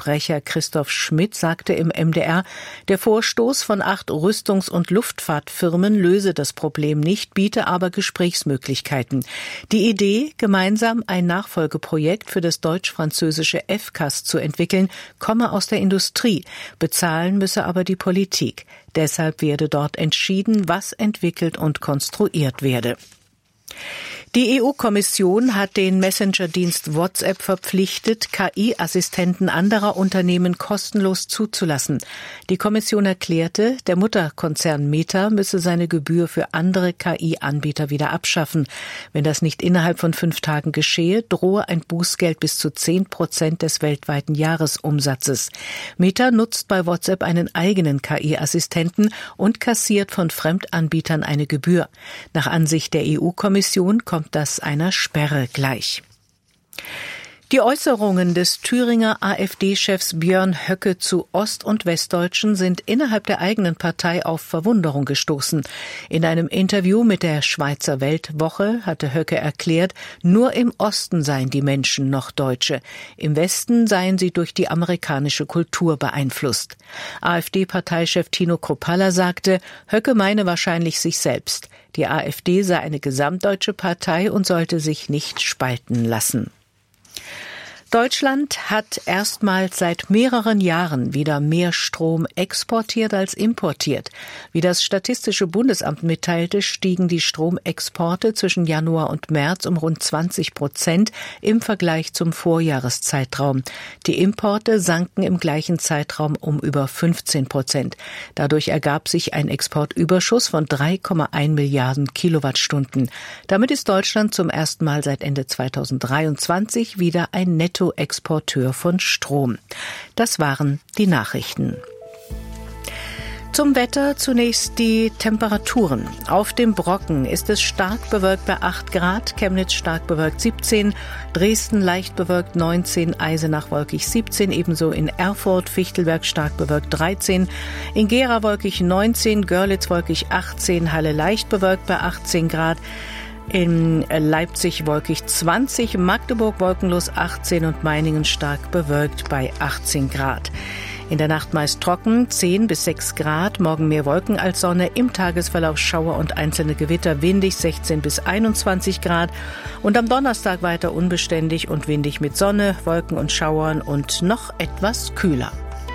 Sprecher Christoph Schmidt sagte im MDR, der Vorstoß von 8 Rüstungs- und Luftfahrtfirmen löse das Problem nicht, biete aber Gesprächsmöglichkeiten. Die Idee, gemeinsam ein Nachfolgeprojekt für das deutsch-französische FCAS zu entwickeln, komme aus der Industrie. Bezahlen müsse aber die Politik. Deshalb werde dort entschieden, was entwickelt und konstruiert werde. Die EU-Kommission hat den Messenger-Dienst WhatsApp verpflichtet, KI-Assistenten anderer Unternehmen kostenlos zuzulassen. Die Kommission erklärte, der Mutterkonzern Meta müsse seine Gebühr für andere KI-Anbieter wieder abschaffen. Wenn das nicht innerhalb von 5 Tagen geschehe, drohe ein Bußgeld bis zu 10% des weltweiten Jahresumsatzes. Meta nutzt bei WhatsApp einen eigenen KI-Assistenten und kassiert von Fremdanbietern eine Gebühr. Nach Ansicht der EU-Kommission kommt das einer Sperre gleich. Die Äußerungen des Thüringer AfD-Chefs Björn Höcke zu Ost- und Westdeutschen sind innerhalb der eigenen Partei auf Verwunderung gestoßen. In einem Interview mit der Schweizer Weltwoche hatte Höcke erklärt, nur im Osten seien die Menschen noch Deutsche. Im Westen seien sie durch die amerikanische Kultur beeinflusst. AfD-Parteichef Tino Kruppalla sagte, Höcke meine wahrscheinlich sich selbst. Die AfD sei eine gesamtdeutsche Partei und sollte sich nicht spalten lassen. Deutschland hat erstmals seit mehreren Jahren wieder mehr Strom exportiert als importiert. Wie das Statistische Bundesamt mitteilte, stiegen die Stromexporte zwischen Januar und März um rund 20% im Vergleich zum Vorjahreszeitraum. Die Importe sanken im gleichen Zeitraum um über 15%. Dadurch ergab sich ein Exportüberschuss von 3,1 Milliarden Kilowattstunden. Damit ist Deutschland zum ersten Mal seit Ende 2023 wieder ein Nettoexporteur von Strom. Das waren die Nachrichten. Zum Wetter zunächst die Temperaturen. Auf dem Brocken ist es stark bewölkt bei 8 Grad, Chemnitz stark bewölkt 17, Dresden leicht bewölkt 19, Eisenach wolkig 17, ebenso in Erfurt, Fichtelberg stark bewölkt 13, in Gera wolkig 19, Görlitz wolkig 18, Halle leicht bewölkt bei 18 Grad, in Leipzig wolkig 20, Magdeburg wolkenlos 18 und Meiningen stark bewölkt bei 18 Grad. In der Nacht meist trocken, 10 bis 6 Grad, morgen mehr Wolken als Sonne, im Tagesverlauf Schauer und einzelne Gewitter, windig 16 bis 21 Grad und am Donnerstag weiter unbeständig und windig mit Sonne, Wolken und Schauern und noch etwas kühler.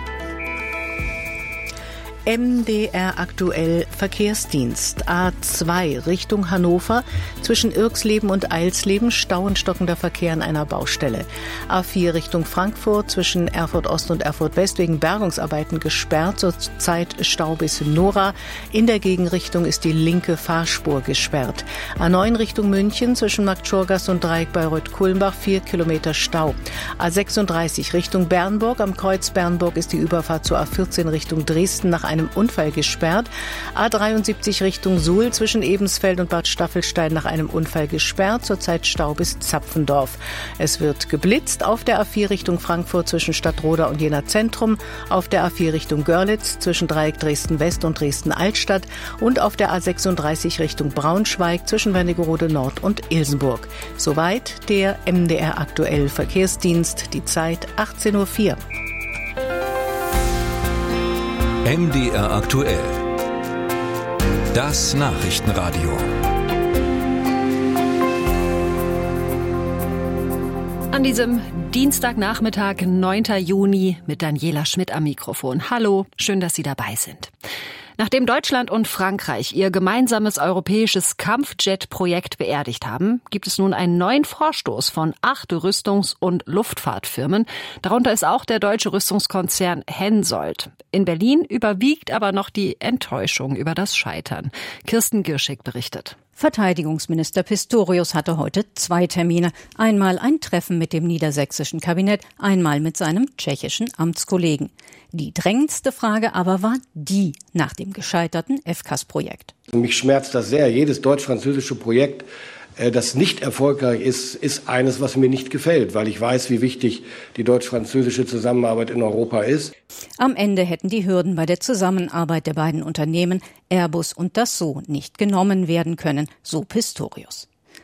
MDR aktuell Verkehrsdienst. A2 Richtung Hannover. Zwischen Irxleben und Eilsleben Stau und stockender Verkehr an einer Baustelle. A4 Richtung Frankfurt. Zwischen Erfurt Ost und Erfurt West wegen Bergungsarbeiten gesperrt. Zurzeit Stau bis Nora. In der Gegenrichtung ist die linke Fahrspur gesperrt. A9 Richtung München. Zwischen Marktschorgast und Dreieck Bayreuth-Kulmbach 4 Kilometer Stau. A36 Richtung Bernburg. Am Kreuz Bernburg ist die Überfahrt zur A14 Richtung Dresden nach einem Unfall gesperrt. A73 Richtung Suhl zwischen Ebensfeld und Bad Staffelstein nach einem Unfall gesperrt. Zurzeit Stau bis Zapfendorf. Es wird geblitzt auf der A4 Richtung Frankfurt zwischen Stadtroda und Jena Zentrum, auf der A4 Richtung Görlitz zwischen Dreieck Dresden West und Dresden Altstadt und auf der A36 Richtung Braunschweig zwischen Wernigerode Nord und Ilsenburg. Soweit der MDR aktuell Verkehrsdienst. Die Zeit 18:04 Uhr. MDR aktuell. Das Nachrichtenradio. An diesem Dienstagnachmittag, 9. Juni, mit Daniela Schmidt am Mikrofon. Hallo, schön, dass Sie dabei sind. Nachdem Deutschland und Frankreich ihr gemeinsames europäisches Kampfjet-Projekt beerdigt haben, gibt es nun einen neuen Vorstoß von 8 Rüstungs- und Luftfahrtfirmen. Darunter ist auch der deutsche Rüstungskonzern Hensoldt. In Berlin überwiegt aber noch die Enttäuschung über das Scheitern. Kirsten Girschig berichtet. Verteidigungsminister Pistorius hatte heute 2 Termine. Einmal ein Treffen mit dem niedersächsischen Kabinett, einmal mit seinem tschechischen Amtskollegen. Die drängendste Frage aber war die nach dem gescheiterten FCAS-Projekt. Mich schmerzt das sehr. Jedes deutsch-französische Projekt, das nicht erfolgreich ist, ist eines, was mir nicht gefällt, weil ich weiß, wie wichtig die deutsch-französische Zusammenarbeit in Europa ist. Am Ende hätten die Hürden bei der Zusammenarbeit der beiden Unternehmen Airbus und Dassault nicht genommen werden können, so Pistorius.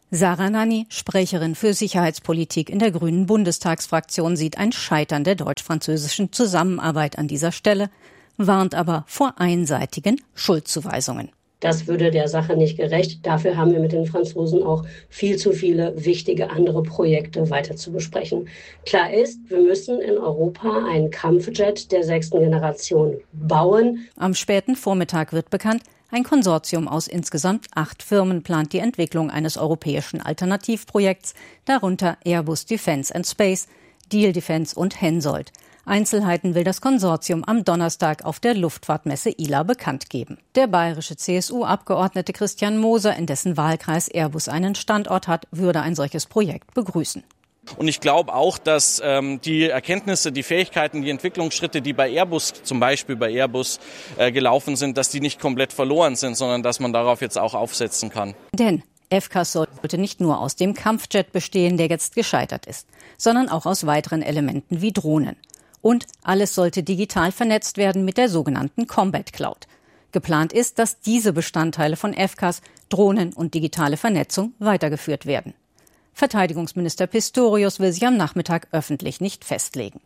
Sarah Nanni, Sprecherin für Sicherheitspolitik in der Grünen Bundestagsfraktion, sieht ein Scheitern der deutsch-französischen Zusammenarbeit an dieser Stelle, warnt aber vor einseitigen Schuldzuweisungen. Das würde der Sache nicht gerecht. Dafür haben wir mit den Franzosen auch viel zu viele wichtige andere Projekte weiter zu besprechen. Klar ist, wir müssen in Europa einen Kampfjet der 6. Generation bauen. Am späten Vormittag wird bekannt, ein Konsortium aus insgesamt 8 Firmen plant die Entwicklung eines europäischen Alternativprojekts, darunter Airbus Defence and Space, Diehl Defence und Hensoldt. Einzelheiten will das Konsortium am Donnerstag auf der Luftfahrtmesse ILA bekannt geben. Der bayerische CSU-Abgeordnete Christian Moser, in dessen Wahlkreis Airbus einen Standort hat, würde ein solches Projekt begrüßen. Und ich glaube auch, dass die Erkenntnisse, die Fähigkeiten, die Entwicklungsschritte, die bei Airbus, zum Beispiel bei Airbus, gelaufen sind, dass die nicht komplett verloren sind, sondern dass man darauf jetzt auch aufsetzen kann. Denn FCAS sollte nicht nur aus dem Kampfjet bestehen, der jetzt gescheitert ist, sondern auch aus weiteren Elementen wie Drohnen. Und alles sollte digital vernetzt werden mit der sogenannten Combat Cloud. Geplant ist, dass diese Bestandteile von FCAS, Drohnen und digitale Vernetzung weitergeführt werden. Verteidigungsminister Pistorius will sich am Nachmittag öffentlich nicht festlegen.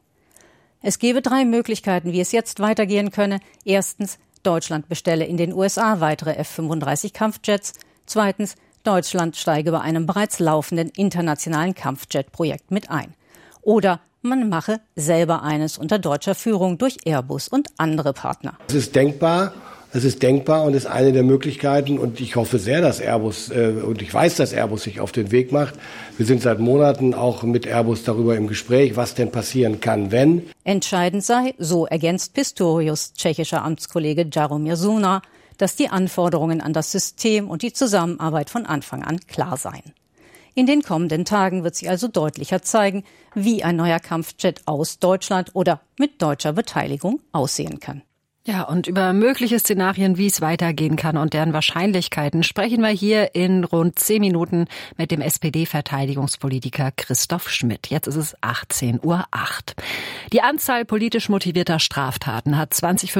Es gebe 3 Möglichkeiten, wie es jetzt weitergehen könne. Erstens, Deutschland bestelle in den USA weitere F-35 Kampfjets. Zweitens, Deutschland steige bei einem bereits laufenden internationalen Kampfjet-Projekt mit ein. Oder man mache selber eines unter deutscher Führung durch Airbus und andere Partner. Es ist denkbar und ist eine der Möglichkeiten. Und ich hoffe sehr, dass Airbus, und ich weiß, dass Airbus sich auf den Weg macht. Wir sind seit Monaten auch mit Airbus darüber im Gespräch, was denn passieren kann, wenn. Entscheidend sei, so ergänzt Pistorius tschechischer Amtskollege Jaromír Suna, dass die Anforderungen an das System und die Zusammenarbeit von Anfang an klar seien. In den kommenden Tagen wird sich also deutlicher zeigen, wie ein neuer Kampfjet aus Deutschland oder mit deutscher Beteiligung aussehen kann. Ja, und über mögliche Szenarien, wie es weitergehen kann und deren Wahrscheinlichkeiten sprechen wir hier in rund 10 Minuten mit dem SPD-Verteidigungspolitiker Christoph Schmidt. Jetzt ist es 18:08 Uhr. Die Anzahl politisch motivierter Straftaten hat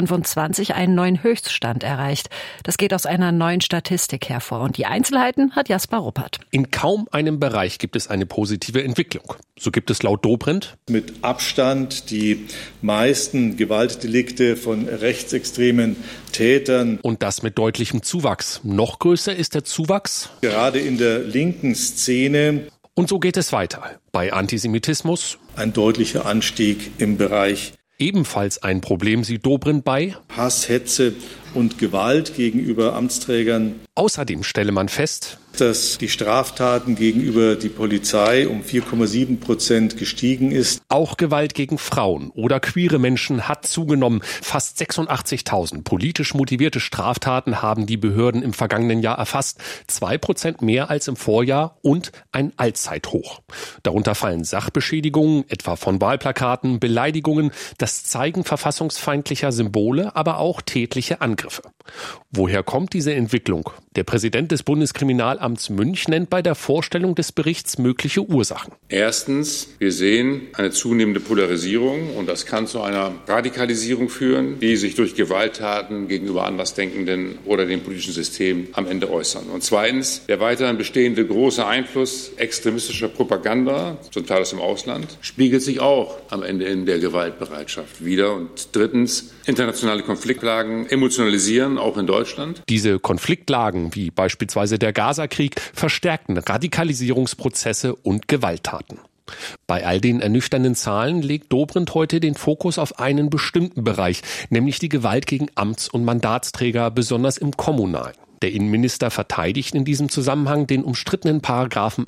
2025 einen neuen Höchststand erreicht. Das geht aus einer neuen Statistik hervor. Und die Einzelheiten hat Jasper Ruppert. In kaum einem Bereich gibt es eine positive Entwicklung. So gibt es laut Dobrindt mit Abstand die meisten Gewaltdelikte von rechtsextremen Tätern. Und das mit deutlichem Zuwachs. Noch größer ist der Zuwachs gerade in der linken Szene. Und so geht es weiter. Bei Antisemitismus ein deutlicher Anstieg im Bereich. Ebenfalls ein Problem sieht Dobrindt bei Hass, Hetze und Gewalt gegenüber Amtsträgern. Außerdem stelle man fest, dass die Straftaten gegenüber die Polizei um 4,7% gestiegen ist. Auch Gewalt gegen Frauen oder queere Menschen hat zugenommen. Fast 86.000 politisch motivierte Straftaten haben die Behörden im vergangenen Jahr erfasst. 2% mehr als im Vorjahr und ein Allzeithoch. Darunter fallen Sachbeschädigungen, etwa von Wahlplakaten, Beleidigungen, das Zeigen verfassungsfeindlicher Symbole, aber auch tätliche Angriffe. Woher kommt diese Entwicklung? Der Präsident des Bundeskriminalamts München nennt bei der Vorstellung des Berichts mögliche Ursachen. Erstens, wir sehen eine zunehmende Polarisierung und das kann zu einer Radikalisierung führen, die sich durch Gewalttaten gegenüber Andersdenkenden oder dem politischen System am Ende äußern. Und zweitens, der weiterhin bestehende große Einfluss extremistischer Propaganda, zum Teil aus dem Ausland, spiegelt sich auch am Ende in der Gewaltbereitschaft wider. Und drittens, internationale Konfliktlagen emotionalisieren, auch in Deutschland. Diese Konfliktlagen, wie beispielsweise der Gaza-Krieg, verstärkten Radikalisierungsprozesse und Gewalttaten. Bei all den ernüchternden Zahlen legt Dobrindt heute den Fokus auf einen bestimmten Bereich, nämlich die Gewalt gegen Amts- und Mandatsträger, besonders im Kommunalen. Der Innenminister verteidigt in diesem Zusammenhang den umstrittenen Paragraphen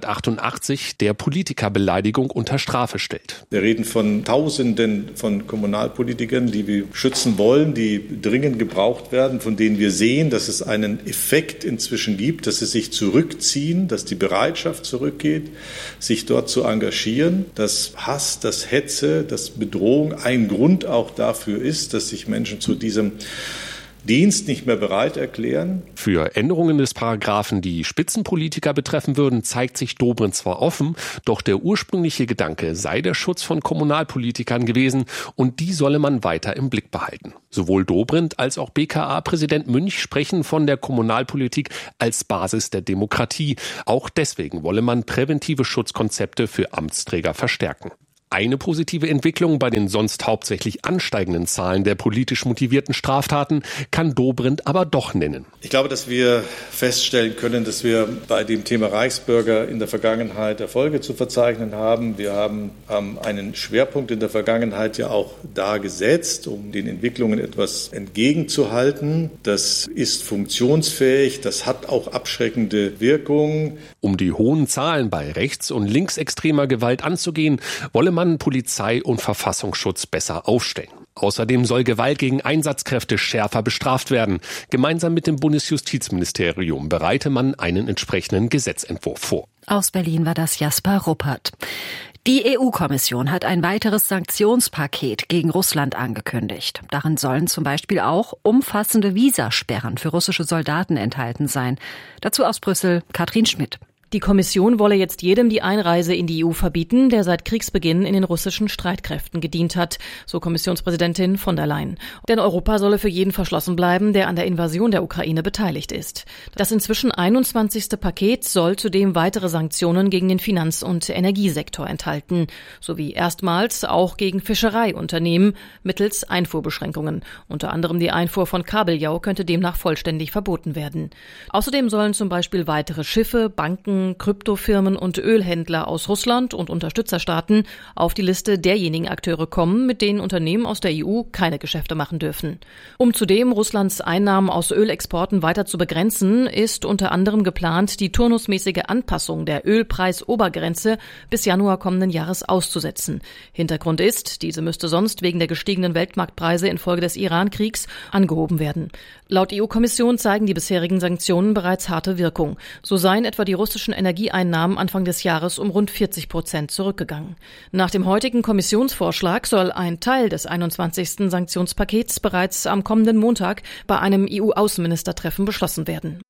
188, der Politikerbeleidigung unter Strafe stellt. Wir reden von Tausenden von Kommunalpolitikern, die wir schützen wollen, die dringend gebraucht werden, von denen wir sehen, dass es einen Effekt inzwischen gibt, dass sie sich zurückziehen, dass die Bereitschaft zurückgeht, sich dort zu engagieren, dass Hass, dass Hetze, dass Bedrohung ein Grund auch dafür ist, dass sich Menschen zu diesem Dienst nicht mehr bereit erklären. Für Änderungen des Paragraphen, die Spitzenpolitiker betreffen würden, zeigt sich Dobrindt zwar offen, doch der ursprüngliche Gedanke sei der Schutz von Kommunalpolitikern gewesen und die solle man weiter im Blick behalten. Sowohl Dobrindt als auch BKA-Präsident Münch sprechen von der Kommunalpolitik als Basis der Demokratie. Auch deswegen wolle man präventive Schutzkonzepte für Amtsträger verstärken. Eine positive Entwicklung bei den sonst hauptsächlich ansteigenden Zahlen der politisch motivierten Straftaten kann Dobrindt aber doch nennen. Ich glaube, dass wir feststellen können, dass wir bei dem Thema Reichsbürger in der Vergangenheit Erfolge zu verzeichnen haben. Wir haben einen Schwerpunkt in der Vergangenheit ja auch da gesetzt, um den Entwicklungen etwas entgegenzuhalten. Das ist funktionsfähig, das hat auch abschreckende Wirkung. Um die hohen Zahlen bei rechts- und linksextremer Gewalt anzugehen, wolle man Polizei und Verfassungsschutz besser aufstellen. Außerdem soll Gewalt gegen Einsatzkräfte schärfer bestraft werden. Gemeinsam mit dem Bundesjustizministerium bereite man einen entsprechenden Gesetzentwurf vor. Aus Berlin war das Jasper Ruppert. Die EU-Kommission hat ein weiteres Sanktionspaket gegen Russland angekündigt. Darin sollen zum Beispiel auch umfassende Visasperren für russische Soldaten enthalten sein. Dazu aus Brüssel Katrin Schmidt. Die Kommission wolle jetzt jedem die Einreise in die EU verbieten, der seit Kriegsbeginn in den russischen Streitkräften gedient hat, so Kommissionspräsidentin von der Leyen. Denn Europa solle für jeden verschlossen bleiben, der an der Invasion der Ukraine beteiligt ist. Das inzwischen 21. Paket soll zudem weitere Sanktionen gegen den Finanz- und Energiesektor enthalten, sowie erstmals auch gegen Fischereiunternehmen mittels Einfuhrbeschränkungen. Unter anderem die Einfuhr von Kabeljau könnte demnach vollständig verboten werden. Außerdem sollen zum Beispiel weitere Schiffe, Banken, Kryptofirmen und Ölhändler aus Russland und Unterstützerstaaten auf die Liste derjenigen Akteure kommen, mit denen Unternehmen aus der EU keine Geschäfte machen dürfen. Um zudem Russlands Einnahmen aus Ölexporten weiter zu begrenzen, ist unter anderem geplant, die turnusmäßige Anpassung der Ölpreisobergrenze bis Januar kommenden Jahres auszusetzen. Hintergrund ist, diese müsste sonst wegen der gestiegenen Weltmarktpreise infolge des Iran-Kriegs angehoben werden. Laut EU-Kommission zeigen die bisherigen Sanktionen bereits harte Wirkung. So seien etwa die russischen Energieeinnahmen Anfang des Jahres um rund 40% zurückgegangen. Nach dem heutigen Kommissionsvorschlag soll ein Teil des 21. Sanktionspakets bereits am kommenden Montag bei einem EU-Außenministertreffen beschlossen werden.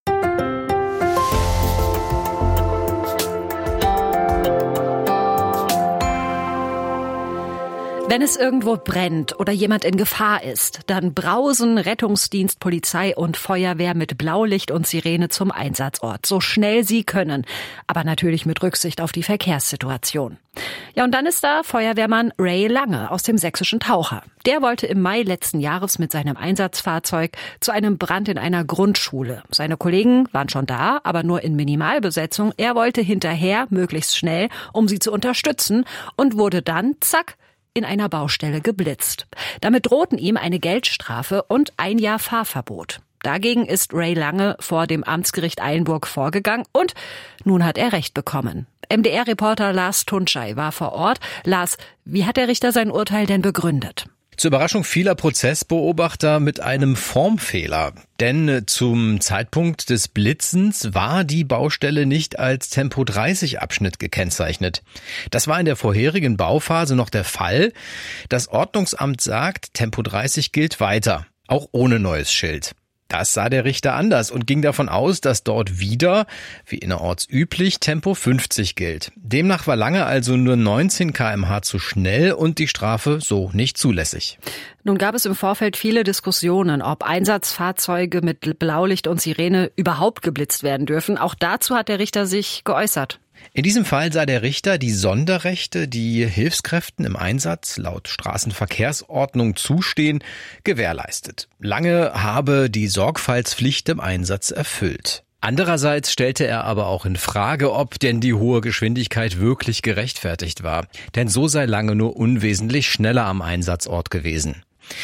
Wenn es irgendwo brennt oder jemand in Gefahr ist, dann brausen Rettungsdienst, Polizei und Feuerwehr mit Blaulicht und Sirene zum Einsatzort, so schnell sie können, aber natürlich mit Rücksicht auf die Verkehrssituation. Ja, und dann ist da Feuerwehrmann Ray Lange aus dem Sächsischen Taucher. Der wollte im Mai letzten Jahres mit seinem Einsatzfahrzeug zu einem Brand in einer Grundschule. Seine Kollegen waren schon da, aber nur in Minimalbesetzung. Er wollte hinterher, möglichst schnell, um sie zu unterstützen und wurde dann, zack, in einer Baustelle geblitzt. Damit drohten ihm eine Geldstrafe und 1 Jahr Fahrverbot. Dagegen ist Ray Lange vor dem Amtsgericht Eilenburg vorgegangen und nun hat er Recht bekommen. MDR-Reporter Lars Tunczai war vor Ort. Lars, wie hat der Richter sein Urteil denn begründet? Zur Überraschung vieler Prozessbeobachter mit einem Formfehler. Denn zum Zeitpunkt des Blitzens war die Baustelle nicht als Tempo-30-Abschnitt gekennzeichnet. Das war in der vorherigen Bauphase noch der Fall. Das Ordnungsamt sagt, Tempo 30 gilt weiter, auch ohne neues Schild. Das sah der Richter anders und ging davon aus, dass dort wieder, wie innerorts üblich, Tempo 50 gilt. Demnach war Lange also nur 19 km/h zu schnell und die Strafe so nicht zulässig. Nun gab es im Vorfeld viele Diskussionen, ob Einsatzfahrzeuge mit Blaulicht und Sirene überhaupt geblitzt werden dürfen. Auch dazu hat der Richter sich geäußert. In diesem Fall sah der Richter die Sonderrechte, die Hilfskräften im Einsatz laut Straßenverkehrsordnung zustehen, gewährleistet. Lange habe die Sorgfaltspflicht im Einsatz erfüllt. Andererseits stellte er aber auch in Frage, ob denn die hohe Geschwindigkeit wirklich gerechtfertigt war. Denn so sei Lange nur unwesentlich schneller am Einsatzort gewesen.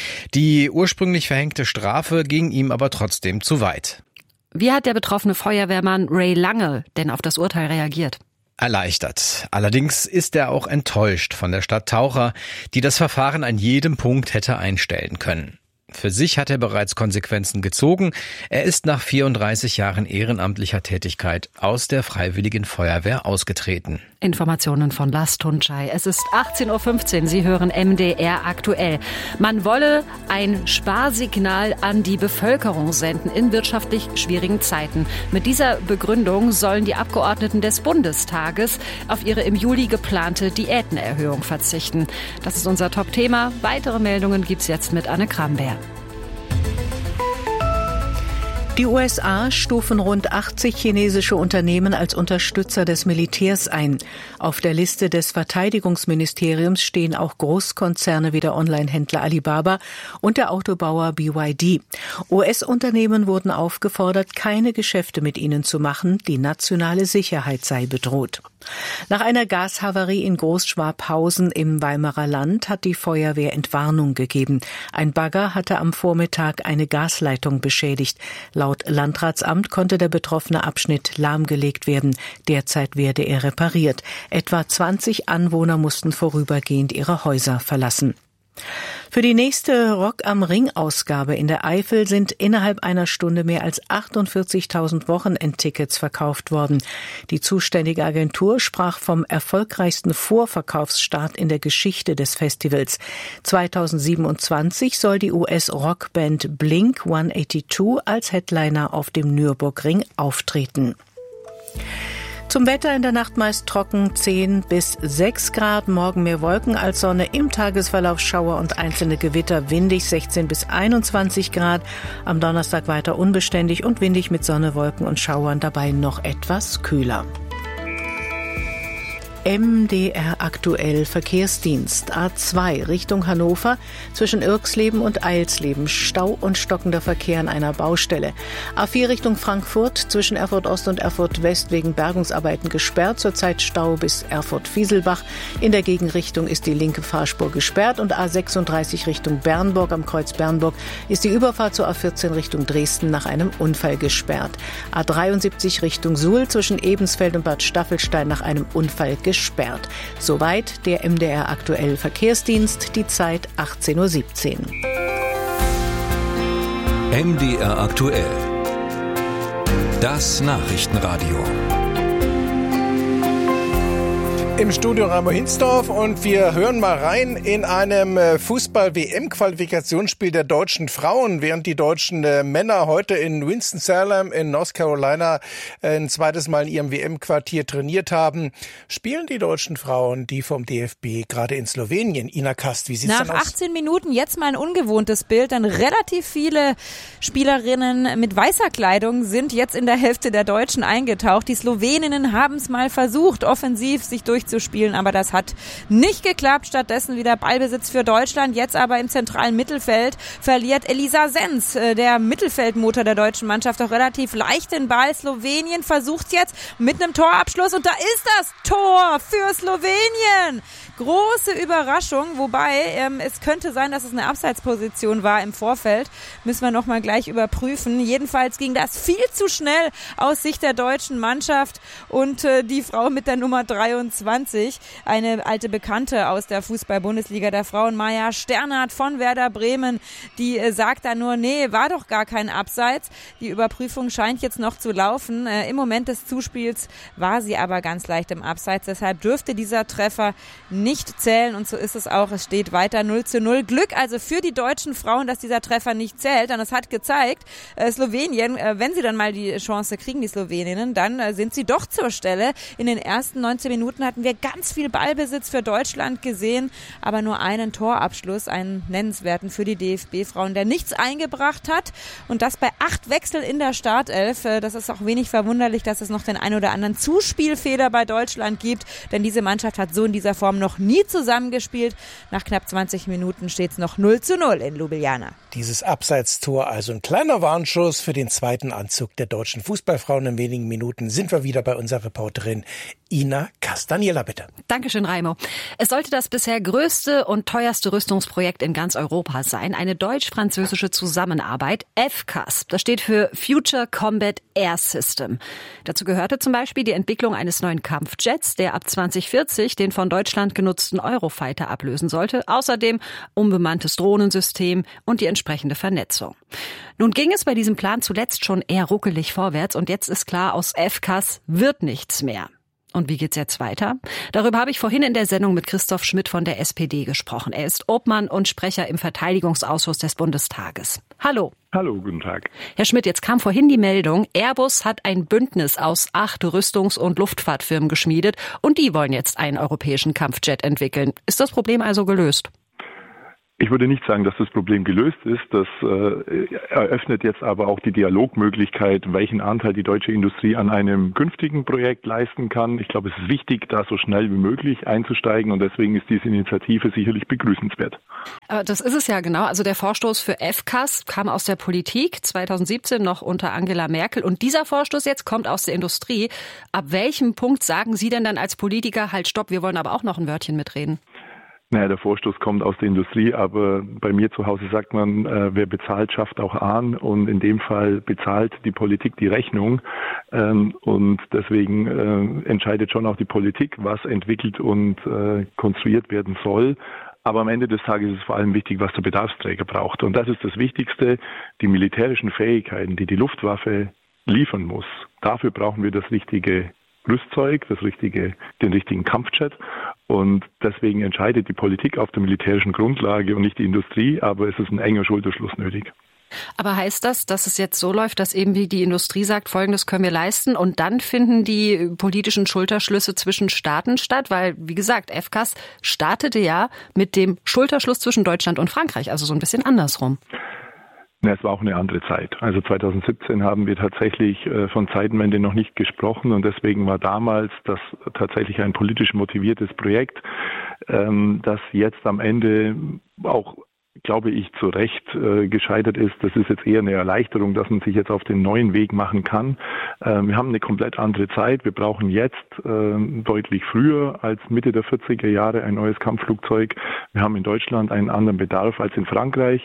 Die ursprünglich verhängte Strafe ging ihm aber trotzdem zu weit. Wie hat der betroffene Feuerwehrmann Ray Lange denn auf das Urteil reagiert? Erleichtert. Allerdings ist er auch enttäuscht von der Stadt Taucher, die das Verfahren an jedem Punkt hätte einstellen können. Für sich hat er bereits Konsequenzen gezogen. Er ist nach 34 Jahren ehrenamtlicher Tätigkeit aus der Freiwilligen Feuerwehr ausgetreten. Informationen von Lars Tunçay. Es ist 18.15 Uhr. Sie hören MDR aktuell. Man wolle ein Sparsignal an die Bevölkerung senden in wirtschaftlich schwierigen Zeiten. Mit dieser Begründung sollen die Abgeordneten des Bundestages auf ihre im Juli geplante Diätenerhöhung verzichten. Das ist unser Top-Thema. Weitere Meldungen gibt's jetzt mit Anne Kramberg. Die USA stufen rund 80 chinesische Unternehmen als Unterstützer des Militärs ein. Auf der Liste des Verteidigungsministeriums stehen auch Großkonzerne wie der Onlinehändler Alibaba und der Autobauer BYD. US-Unternehmen wurden aufgefordert, keine Geschäfte mit ihnen zu machen, die nationale Sicherheit sei bedroht. Nach einer Gashavarie in Großschwabhausen im Weimarer Land hat die Feuerwehr Entwarnung gegeben. Ein Bagger hatte am Vormittag eine Gasleitung beschädigt. Laut Landratsamt konnte der betroffene Abschnitt lahmgelegt werden. Derzeit werde er repariert. Etwa 20 Anwohner mussten vorübergehend ihre Häuser verlassen. Für die nächste Rock am Ring-Ausgabe in der Eifel sind innerhalb einer Stunde mehr als 48.000 Wochenendtickets verkauft worden. Die zuständige Agentur sprach vom erfolgreichsten Vorverkaufsstart in der Geschichte des Festivals. 2027 soll die US-Rockband Blink-182 als Headliner auf dem Nürburgring auftreten. Zum Wetter in der Nacht meist trocken, 10 bis 6 Grad, morgen mehr Wolken als Sonne, im Tagesverlauf Schauer und einzelne Gewitter, windig 16 bis 21 Grad, am Donnerstag weiter unbeständig und windig mit Sonne, Wolken und Schauern, dabei noch etwas kühler. MDR aktuell Verkehrsdienst A2 Richtung Hannover zwischen Irxleben und Eilsleben. Stau und stockender Verkehr an einer Baustelle. A4 Richtung Frankfurt zwischen Erfurt Ost und Erfurt West wegen Bergungsarbeiten gesperrt. Zurzeit Stau bis Erfurt-Fieselbach. In der Gegenrichtung ist die linke Fahrspur gesperrt und A36 Richtung Bernburg am Kreuz Bernburg ist die Überfahrt zur A14 Richtung Dresden nach einem Unfall gesperrt. A73 Richtung Suhl zwischen Ebensfeld und Bad Staffelstein nach einem Unfall gesperrt. Soweit der MDR aktuell Verkehrsdienst, die Zeit 18.17 Uhr. MDR aktuell. Das Nachrichtenradio. Im Studio Raimo Hinsdorf und wir hören mal rein in einem Fußball-WM-Qualifikationsspiel der deutschen Frauen, während die deutschen Männer heute in Winston-Salem in North Carolina ein zweites Mal in ihrem WM-Quartier trainiert haben, spielen die deutschen Frauen, die vom DFB, gerade in Slowenien. Ina Kast, wie sieht's denn aus? Nach 18 Minuten jetzt mal ein ungewohntes Bild, denn relativ viele Spielerinnen mit weißer Kleidung sind jetzt in der Hälfte der Deutschen eingetaucht. Die Sloweninnen haben es mal versucht, offensiv sich durchzuspielen, aber das hat nicht geklappt. Stattdessen wieder Ballbesitz für Deutschland. Jetzt aber im zentralen Mittelfeld verliert Elisa Sens, der Mittelfeldmotor der deutschen Mannschaft, auch relativ leicht den Ball. Slowenien versucht jetzt mit einem Torabschluss und da ist das Tor für Slowenien. Große Überraschung, wobei es könnte sein, dass es eine Abseitsposition war im Vorfeld. Müssen wir nochmal gleich überprüfen. Jedenfalls ging das viel zu schnell aus Sicht der deutschen Mannschaft und die Frau mit der Nummer 23, eine alte Bekannte aus der Fußball-Bundesliga der Frauen, Maja Sternhardt von Werder Bremen, die sagt da nur, nee, war doch gar kein Abseits. Die Überprüfung scheint jetzt noch zu laufen. Im Moment des Zuspiels war sie aber ganz leicht im Abseits. Deshalb dürfte dieser Treffer nicht zählen und so ist es auch. Es steht weiter 0:0. Glück also für die deutschen Frauen, dass dieser Treffer nicht zählt. Denn es hat gezeigt, Slowenien, wenn sie dann mal die Chance kriegen, die Sloweninnen, dann sind sie doch zur Stelle. In den ersten 19 Minuten hatten wir ganz viel Ballbesitz für Deutschland gesehen, aber nur einen Torabschluss, einen nennenswerten für die DFB-Frauen, der nichts eingebracht hat und das bei 8 Wechsel in der Startelf. Das ist auch wenig verwunderlich, dass es noch den ein oder anderen Zuspielfehler bei Deutschland gibt, denn diese Mannschaft hat so in dieser Form noch nie zusammengespielt. Nach knapp 20 Minuten steht es noch 0:0 in Ljubljana. Dieses Abseitstor, also ein kleiner Warnschuss für den zweiten Anzug der deutschen Fußballfrauen. In wenigen Minuten sind wir wieder bei unserer Reporterin Ina Kast. Daniela, bitte. Dankeschön, Raimo. Es sollte das bisher größte und teuerste Rüstungsprojekt in ganz Europa sein. Eine deutsch-französische Zusammenarbeit, FCAS. Das steht für Future Combat Air System. Dazu gehörte zum Beispiel die Entwicklung eines neuen Kampfjets, der ab 2040 den von Deutschland genutzten Eurofighter ablösen sollte. Außerdem unbemanntes Drohnensystem und die entsprechende Vernetzung. Nun ging es bei diesem Plan zuletzt schon eher ruckelig vorwärts und jetzt ist klar, aus FCAS wird nichts mehr. Und wie geht's jetzt weiter? Darüber habe ich vorhin in der Sendung mit Christoph Schmidt von der SPD gesprochen. Er ist Obmann und Sprecher im Verteidigungsausschuss des Bundestages. Hallo. Hallo, guten Tag. Herr Schmidt, jetzt kam vorhin die Meldung, Airbus hat ein Bündnis aus 8 Rüstungs- und Luftfahrtfirmen geschmiedet und die wollen jetzt einen europäischen Kampfjet entwickeln. Ist das Problem also gelöst? Ich würde nicht sagen, dass das Problem gelöst ist. Das eröffnet jetzt aber auch die Dialogmöglichkeit, welchen Anteil die deutsche Industrie an einem künftigen Projekt leisten kann. Ich glaube, es ist wichtig, da so schnell wie möglich einzusteigen und deswegen ist diese Initiative sicherlich begrüßenswert. Das ist es ja genau. Also der Vorstoß für FCAS kam aus der Politik 2017 noch unter Angela Merkel und dieser Vorstoß jetzt kommt aus der Industrie. Ab welchem Punkt sagen Sie denn dann als Politiker, halt stopp, wir wollen aber auch noch ein Wörtchen mitreden? Naja, der Vorstoß kommt aus der Industrie, aber bei mir zu Hause sagt man, wer bezahlt, schafft auch an. Und in dem Fall bezahlt die Politik die Rechnung. Und deswegen entscheidet schon auch die Politik, was entwickelt und konstruiert werden soll. Aber am Ende des Tages ist es vor allem wichtig, was der Bedarfsträger braucht. Und das ist das Wichtigste, die militärischen Fähigkeiten, die die Luftwaffe liefern muss. Dafür brauchen wir das richtige Rüstzeug, den richtigen Kampfjet. Und deswegen entscheidet die Politik auf der militärischen Grundlage und nicht die Industrie, aber es ist ein enger Schulterschluss nötig. Aber heißt das, dass es jetzt so läuft, dass eben wie die Industrie sagt, Folgendes können wir leisten und dann finden die politischen Schulterschlüsse zwischen Staaten statt? Weil, wie gesagt, FCAS startete ja mit dem Schulterschluss zwischen Deutschland und Frankreich, also so ein bisschen andersrum. Es war auch eine andere Zeit. Also 2017 haben wir tatsächlich von Zeitenwende noch nicht gesprochen und deswegen war damals das tatsächlich ein politisch motiviertes Projekt, das jetzt am Ende auch, glaube ich, zu Recht gescheitert ist. Das ist jetzt eher eine Erleichterung, dass man sich jetzt auf den neuen Weg machen kann. Wir haben eine komplett andere Zeit. Wir brauchen jetzt deutlich früher als Mitte der 40er Jahre ein neues Kampfflugzeug. Wir haben in Deutschland einen anderen Bedarf als in Frankreich.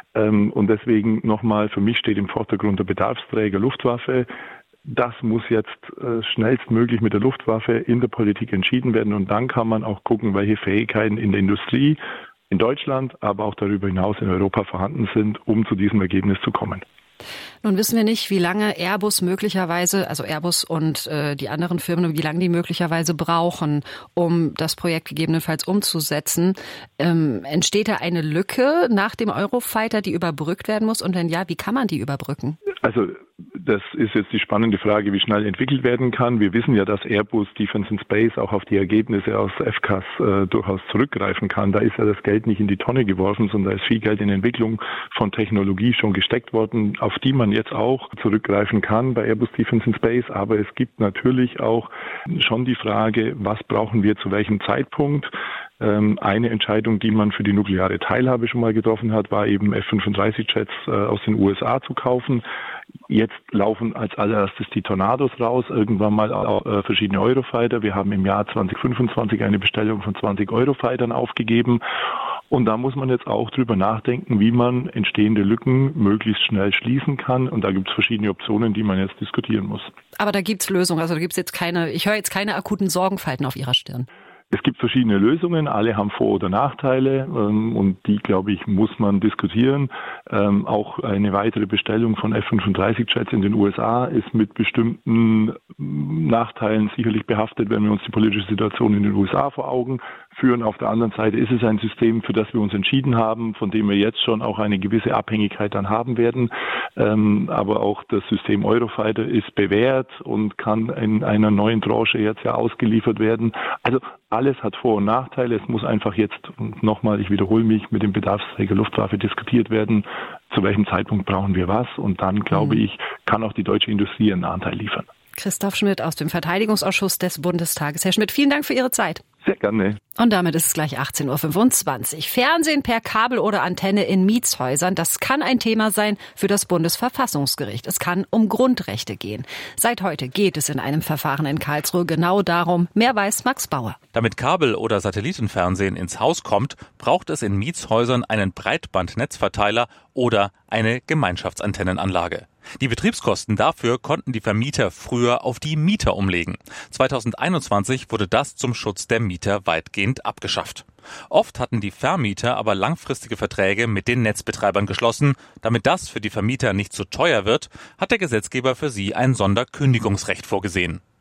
Und deswegen nochmal, für mich steht im Vordergrund der Bedarfsträger Luftwaffe. Das muss jetzt schnellstmöglich mit der Luftwaffe in der Politik entschieden werden. Und dann kann man auch gucken, welche Fähigkeiten in der Industrie in Deutschland, aber auch darüber hinaus in Europa vorhanden sind, um zu diesem Ergebnis zu kommen. Nun wissen wir nicht, wie lange Airbus möglicherweise, also Airbus und die anderen Firmen, wie lange die möglicherweise brauchen, um das Projekt gegebenenfalls umzusetzen. Entsteht da eine Lücke nach dem Eurofighter, die überbrückt werden muss? Und wenn ja, wie kann man die überbrücken? Also das ist jetzt die spannende Frage, wie schnell entwickelt werden kann. Wir wissen ja, dass Airbus Defence and Space auch auf die Ergebnisse aus FCAS durchaus zurückgreifen kann. Da ist ja das Geld nicht in die Tonne geworfen, sondern da ist viel Geld in Entwicklung von Technologie schon gesteckt worden, auf die man jetzt auch zurückgreifen kann bei Airbus Defence and Space. Aber es gibt natürlich auch schon die Frage, was brauchen wir zu welchem Zeitpunkt? Eine Entscheidung, die man für die nukleare Teilhabe schon mal getroffen hat, war eben F-35-Jets aus den USA zu kaufen. Jetzt laufen als allererstes die Tornados raus, irgendwann mal auch verschiedene Eurofighter. Wir haben im Jahr 2025 eine Bestellung von 20 Eurofightern aufgegeben. Und da muss man jetzt auch drüber nachdenken, wie man entstehende Lücken möglichst schnell schließen kann. Und da gibt es verschiedene Optionen, die man jetzt diskutieren muss. Aber da gibt es Lösungen. Also da gibt es jetzt ich höre jetzt keine akuten Sorgenfalten auf Ihrer Stirn. Es gibt verschiedene Lösungen, alle haben Vor- oder Nachteile und die, glaube ich, muss man diskutieren. Auch eine weitere Bestellung von F-35-Jets in den USA ist mit bestimmten Nachteilen sicherlich behaftet, wenn wir uns die politische Situation in den USA vor Augen führen. Auf der anderen Seite ist es ein System, für das wir uns entschieden haben, von dem wir jetzt schon auch eine gewisse Abhängigkeit dann haben werden. Aber auch das System Eurofighter ist bewährt und kann in einer neuen Tranche jetzt ja ausgeliefert werden. Also alles hat Vor- und Nachteile. Es muss einfach jetzt, nochmal, ich wiederhole mich, mit dem Bedarfsträger Luftwaffe diskutiert werden. Zu welchem Zeitpunkt brauchen wir was? Und dann, glaube ich, kann auch die deutsche Industrie einen Anteil liefern. Christoph Schmidt aus dem Verteidigungsausschuss des Bundestages. Herr Schmidt, vielen Dank für Ihre Zeit. Sehr gerne. Und damit ist es gleich 18.25 Uhr. Fernsehen per Kabel oder Antenne in Mietshäusern, das kann ein Thema sein für das Bundesverfassungsgericht. Es kann um Grundrechte gehen. Seit heute geht es in einem Verfahren in Karlsruhe genau darum. Mehr weiß Max Bauer. Damit Kabel- oder Satellitenfernsehen ins Haus kommt, braucht es in Mietshäusern einen Breitbandnetzverteiler oder eine Gemeinschaftsantennenanlage. Die Betriebskosten dafür konnten die Vermieter früher auf die Mieter umlegen. 2021 wurde das zum Schutz der Mieter weitgehend abgeschafft. Oft hatten die Vermieter aber langfristige Verträge mit den Netzbetreibern geschlossen. Damit das für die Vermieter nicht zu teuer wird, hat der Gesetzgeber für sie ein Sonderkündigungsrecht vorgesehen.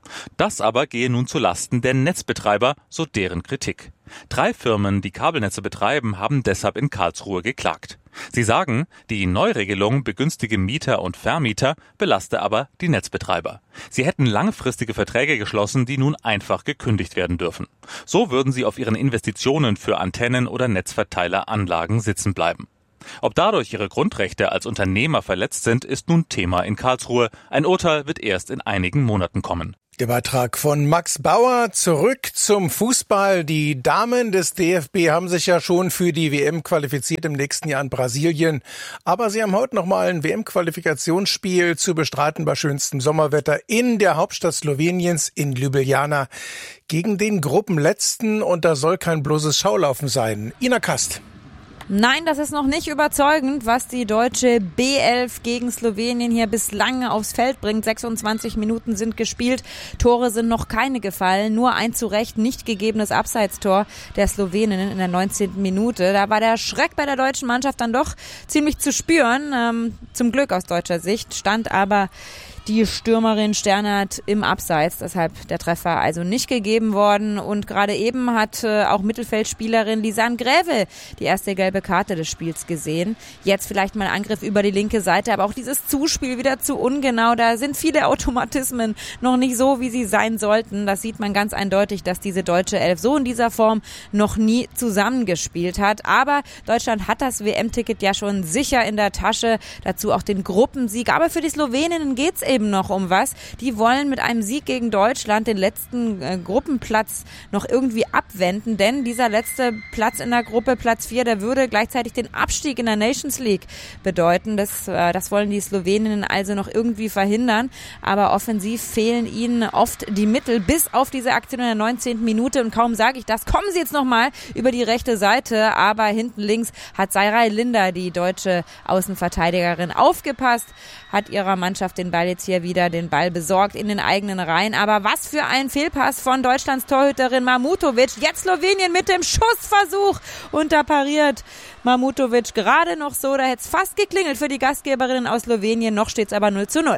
Das aber gehe nun zu Lasten der Netzbetreiber, so deren Kritik. 3 Firmen, die Kabelnetze betreiben, haben deshalb in Karlsruhe geklagt. Sie sagen, die Neuregelung begünstige Mieter und Vermieter, belaste aber die Netzbetreiber. Sie hätten langfristige Verträge geschlossen, die nun einfach gekündigt werden dürfen. So würden sie auf ihren Investitionen für Antennen- oder Netzverteileranlagen sitzen bleiben. Ob dadurch ihre Grundrechte als Unternehmer verletzt sind, ist nun Thema in Karlsruhe. Ein Urteil wird erst in einigen Monaten kommen. Der Beitrag von Max Bauer. Zurück zum Fußball. Die Damen des DFB haben sich ja schon für die WM qualifiziert im nächsten Jahr in Brasilien. Aber sie haben heute nochmal ein WM-Qualifikationsspiel zu bestreiten bei schönstem Sommerwetter in der Hauptstadt Sloweniens in Ljubljana gegen den Gruppenletzten. Und da soll kein bloßes Schaulaufen sein. Ina Kast. Nein, das ist noch nicht überzeugend, was die deutsche B11 gegen Slowenien hier bislang aufs Feld bringt. 26 Minuten sind gespielt, Tore sind noch keine gefallen, nur ein zu Recht nicht gegebenes Abseitstor der Sloweninnen in der 19. Minute. Da war der Schreck bei der deutschen Mannschaft dann doch ziemlich zu spüren. Zum Glück aus deutscher Sicht stand aber die Stürmerin Sternert im Abseits, deshalb der Treffer also nicht gegeben worden. Und gerade eben hat auch Mittelfeldspielerin Lisanne Gräve die erste gelbe Karte des Spiels gesehen. Jetzt vielleicht mal Angriff über die linke Seite, aber auch dieses Zuspiel wieder zu ungenau. Da sind viele Automatismen noch nicht so, wie sie sein sollten. Das sieht man ganz eindeutig, dass diese deutsche Elf so in dieser Form noch nie zusammengespielt hat. Aber Deutschland hat das WM-Ticket ja schon sicher in der Tasche. Dazu auch den Gruppensieg. Aber für die Sloweninnen geht's eben noch um was. Die wollen mit einem Sieg gegen Deutschland den letzten Gruppenplatz noch irgendwie abwenden, denn dieser letzte Platz in der Gruppe, Platz 4, der würde gleichzeitig den Abstieg in der Nations League bedeuten. Das wollen die Sloweninnen also noch irgendwie verhindern, aber offensiv fehlen ihnen oft die Mittel, bis auf diese Aktion in der 19. Minute, und kaum sage ich das, kommen sie jetzt nochmal über die rechte Seite, aber hinten links hat Sayray Linder, die deutsche Außenverteidigerin, aufgepasst, hat ihrer Mannschaft den Ball jetzt hier wieder den Ball besorgt in den eigenen Reihen. Aber was für ein Fehlpass von Deutschlands Torhüterin Mamutovic. Jetzt Slowenien mit dem Schussversuch. Und da pariert Mamutovic gerade noch so. Da hätte es fast geklingelt für die Gastgeberinnen aus Slowenien. Noch steht es aber 0:0.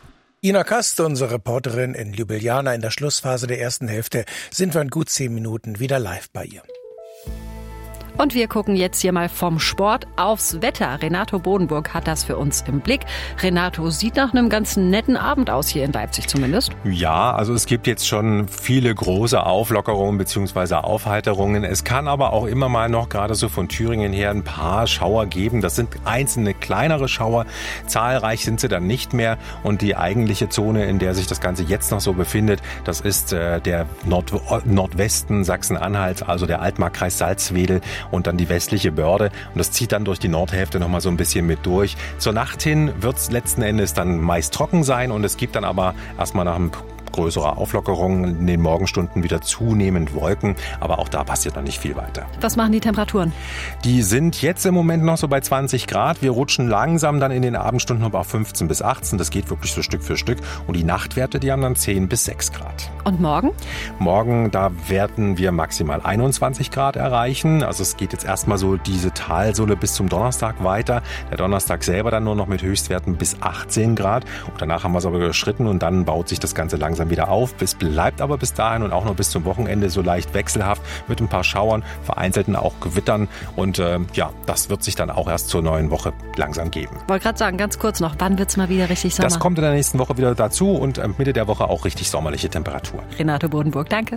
Ina Kast, unsere Reporterin in Ljubljana. In der Schlussphase der ersten Hälfte sind wir in gut 10 Minuten wieder live bei ihr. Und wir gucken jetzt hier mal vom Sport aufs Wetter. Renato Bodenburg hat das für uns im Blick. Renato, sieht nach einem ganz netten Abend aus hier in Leipzig zumindest. Ja, also es gibt jetzt schon viele große Auflockerungen bzw. Aufheiterungen. Es kann aber auch immer mal noch gerade so von Thüringen her ein paar Schauer geben. Das sind einzelne kleinere Schauer. Zahlreich sind sie dann nicht mehr. Und die eigentliche Zone, in der sich das Ganze jetzt noch so befindet, das ist der Nordwesten Sachsen-Anhalts, also der Altmarkkreis Salzwedel und dann die westliche Börde. Und das zieht dann durch die Nordhälfte nochmal so ein bisschen mit durch. Zur Nacht hin wird es letzten Endes dann meist trocken sein und es gibt dann aber erstmal nach einem größere Auflockerungen, in den Morgenstunden wieder zunehmend Wolken, aber auch da passiert noch nicht viel weiter. Was machen die Temperaturen? Die sind jetzt im Moment noch so bei 20 Grad. Wir rutschen langsam dann in den Abendstunden aber auf 15 bis 18. Das geht wirklich so Stück für Stück. Und die Nachtwerte, die haben dann 10 bis 6 Grad. Und morgen? Morgen, da werden wir maximal 21 Grad erreichen. Also es geht jetzt erstmal so diese Talsohle bis zum Donnerstag weiter. Der Donnerstag selber dann nur noch mit Höchstwerten bis 18 Grad. Und danach haben wir es aber überschritten und dann baut sich das Ganze langsam wieder auf. Es bleibt aber bis dahin und auch noch bis zum Wochenende so leicht wechselhaft mit ein paar Schauern, vereinzelten auch Gewittern. Und das wird sich dann auch erst zur neuen Woche langsam geben. Wollte gerade sagen, ganz kurz noch, wann wird es mal wieder richtig Sommer? Das kommt in der nächsten Woche wieder dazu und Mitte der Woche auch richtig sommerliche Temperatur. Renato Bodenburg, danke.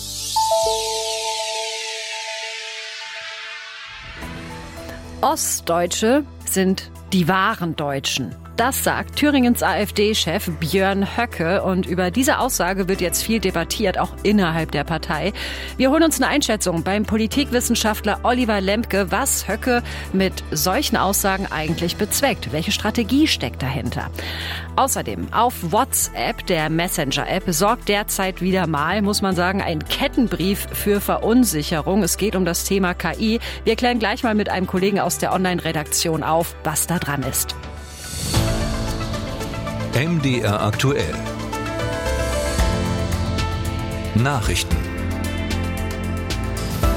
Ostdeutsche sind die wahren Deutschen. Das sagt Thüringens AfD-Chef Björn Höcke und über diese Aussage wird jetzt viel debattiert, auch innerhalb der Partei. Wir holen uns eine Einschätzung beim Politikwissenschaftler Oliver Lembke, was Höcke mit solchen Aussagen eigentlich bezweckt. Welche Strategie steckt dahinter? Außerdem auf WhatsApp, der Messenger-App, sorgt derzeit wieder mal, muss man sagen, ein Kettenbrief für Verunsicherung. Es geht um das Thema KI. Wir klären gleich mal mit einem Kollegen aus der Online-Redaktion auf, was da dran ist. MDR aktuell. Nachrichten.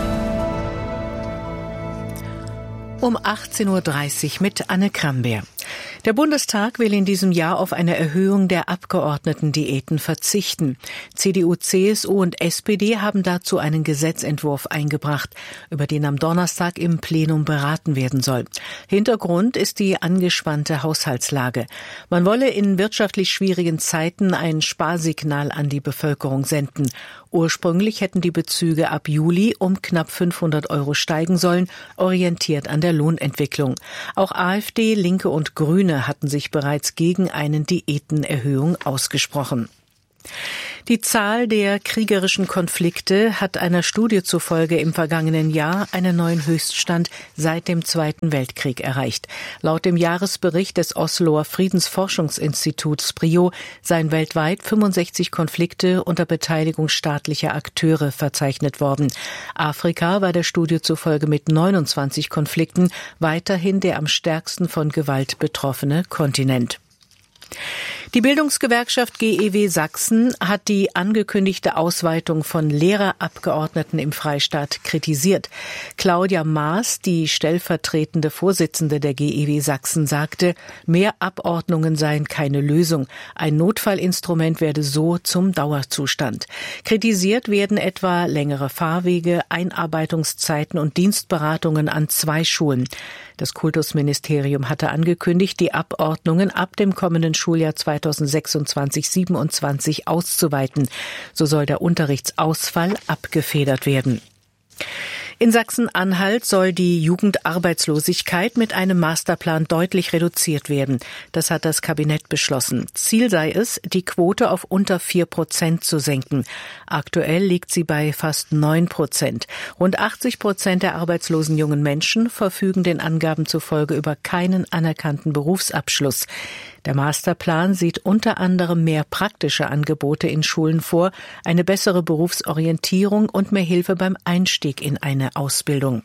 Um 18:30 Uhr mit Anne Krambeer. Der Bundestag will in diesem Jahr auf eine Erhöhung der Abgeordnetendiäten verzichten. CDU, CSU und SPD haben dazu einen Gesetzentwurf eingebracht, über den am Donnerstag im Plenum beraten werden soll. Hintergrund ist die angespannte Haushaltslage. Man wolle in wirtschaftlich schwierigen Zeiten ein Sparsignal an die Bevölkerung senden. Ursprünglich hätten die Bezüge ab Juli um knapp 500 € steigen sollen, orientiert an der Lohnentwicklung. Auch AfD, Linke und Grüne hatten sich bereits gegen eine Diätenerhöhung ausgesprochen. Die Zahl der kriegerischen Konflikte hat einer Studie zufolge im vergangenen Jahr einen neuen Höchststand seit dem Zweiten Weltkrieg erreicht. Laut dem Jahresbericht des Osloer Friedensforschungsinstituts PRIO seien weltweit 65 Konflikte unter Beteiligung staatlicher Akteure verzeichnet worden. Afrika war der Studie zufolge mit 29 Konflikten weiterhin der am stärksten von Gewalt betroffene Kontinent. Die Bildungsgewerkschaft GEW Sachsen hat die angekündigte Ausweitung von Lehrerabgeordneten im Freistaat kritisiert. Claudia Maas, die stellvertretende Vorsitzende der GEW Sachsen, sagte, mehr Abordnungen seien keine Lösung. Ein Notfallinstrument werde so zum Dauerzustand. Kritisiert werden etwa längere Fahrwege, Einarbeitungszeiten und Dienstberatungen an 2 Schulen. Das Kultusministerium hatte angekündigt, die Abordnungen ab dem kommenden Schuljahr 2026/27 auszuweiten. So soll der Unterrichtsausfall abgefedert werden. In Sachsen-Anhalt soll die Jugendarbeitslosigkeit mit einem Masterplan deutlich reduziert werden. Das hat das Kabinett beschlossen. Ziel sei es, die Quote auf unter 4% zu senken. Aktuell liegt sie bei fast 9%. Rund 80% der arbeitslosen jungen Menschen verfügen den Angaben zufolge über keinen anerkannten Berufsabschluss. Der Masterplan sieht unter anderem mehr praktische Angebote in Schulen vor, eine bessere Berufsorientierung und mehr Hilfe beim Einstieg in eine Ausbildung.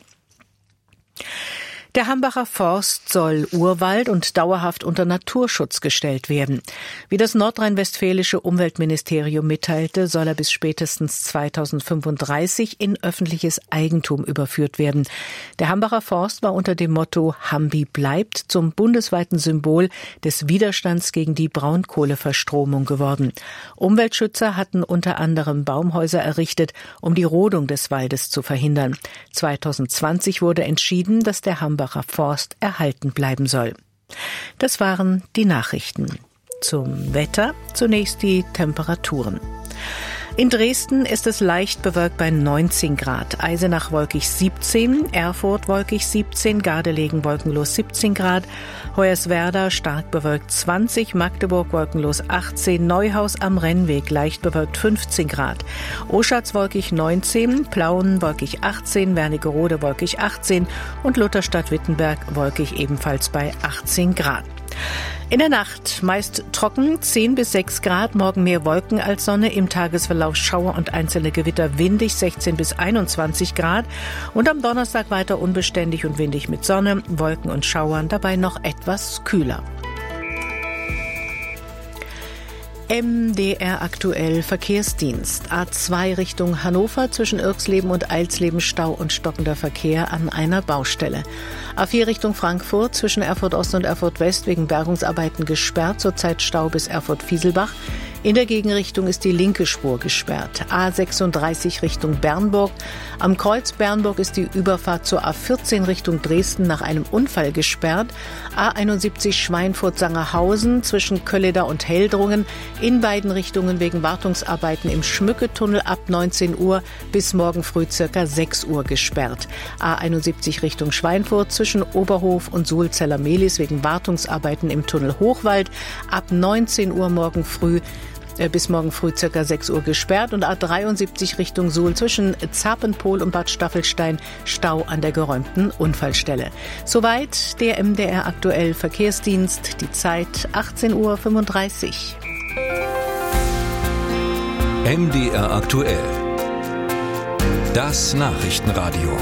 Der Hambacher Forst soll Urwald und dauerhaft unter Naturschutz gestellt werden. Wie das nordrhein-westfälische Umweltministerium mitteilte, soll er bis spätestens 2035 in öffentliches Eigentum überführt werden. Der Hambacher Forst war unter dem Motto Hambi bleibt zum bundesweiten Symbol des Widerstands gegen die Braunkohleverstromung geworden. Umweltschützer hatten unter anderem Baumhäuser errichtet, um die Rodung des Waldes zu verhindern. 2020 wurde entschieden, dass der Hambacher Forst erhalten bleiben soll. Das waren die Nachrichten. Zum Wetter zunächst die Temperaturen. In Dresden ist es leicht bewölkt bei 19 Grad, Eisenach wolkig 17, Erfurt wolkig 17, Gardelegen wolkenlos 17 Grad, Hoyerswerda stark bewölkt 20, Magdeburg wolkenlos 18, Neuhaus am Rennweg leicht bewölkt 15 Grad, Oschatz wolkig 19, Plauen wolkig 18, Wernigerode wolkig 18 und Lutherstadt-Wittenberg wolkig ebenfalls bei 18 Grad. In der Nacht meist trocken, 10 bis 6 Grad, morgen mehr Wolken als Sonne, im Tagesverlauf Schauer und einzelne Gewitter windig, 16 bis 21 Grad und am Donnerstag weiter unbeständig und windig mit Sonne, Wolken und Schauern, dabei noch etwas kühler. MDR aktuell Verkehrsdienst. A2 Richtung Hannover zwischen Irxleben und Eilsleben Stau und stockender Verkehr an einer Baustelle. A4 Richtung Frankfurt zwischen Erfurt Ost und Erfurt West wegen Bergungsarbeiten gesperrt, zurzeit Stau bis Erfurt-Fieselbach. In der Gegenrichtung ist die linke Spur gesperrt. A36 Richtung Bernburg. Am Kreuz Bernburg ist die Überfahrt zur A14 Richtung Dresden nach einem Unfall gesperrt. A71 Schweinfurt-Sangerhausen zwischen Kölleda und Heldrungen. In beiden Richtungen wegen Wartungsarbeiten im Schmücketunnel ab 19 Uhr bis morgen früh circa 6 Uhr gesperrt. A71 Richtung Schweinfurt zwischen Oberhof und Suhlzeller-Mehlis wegen Wartungsarbeiten im Tunnel Hochwald ab 19 Uhr morgen früh bis morgen früh circa 6 Uhr gesperrt und A73 Richtung Suhl zwischen Zapenpol und Bad Staffelstein Stau an der geräumten Unfallstelle. Soweit der MDR aktuell Verkehrsdienst, die Zeit 18:35 Uhr. MDR aktuell. Das Nachrichtenradio.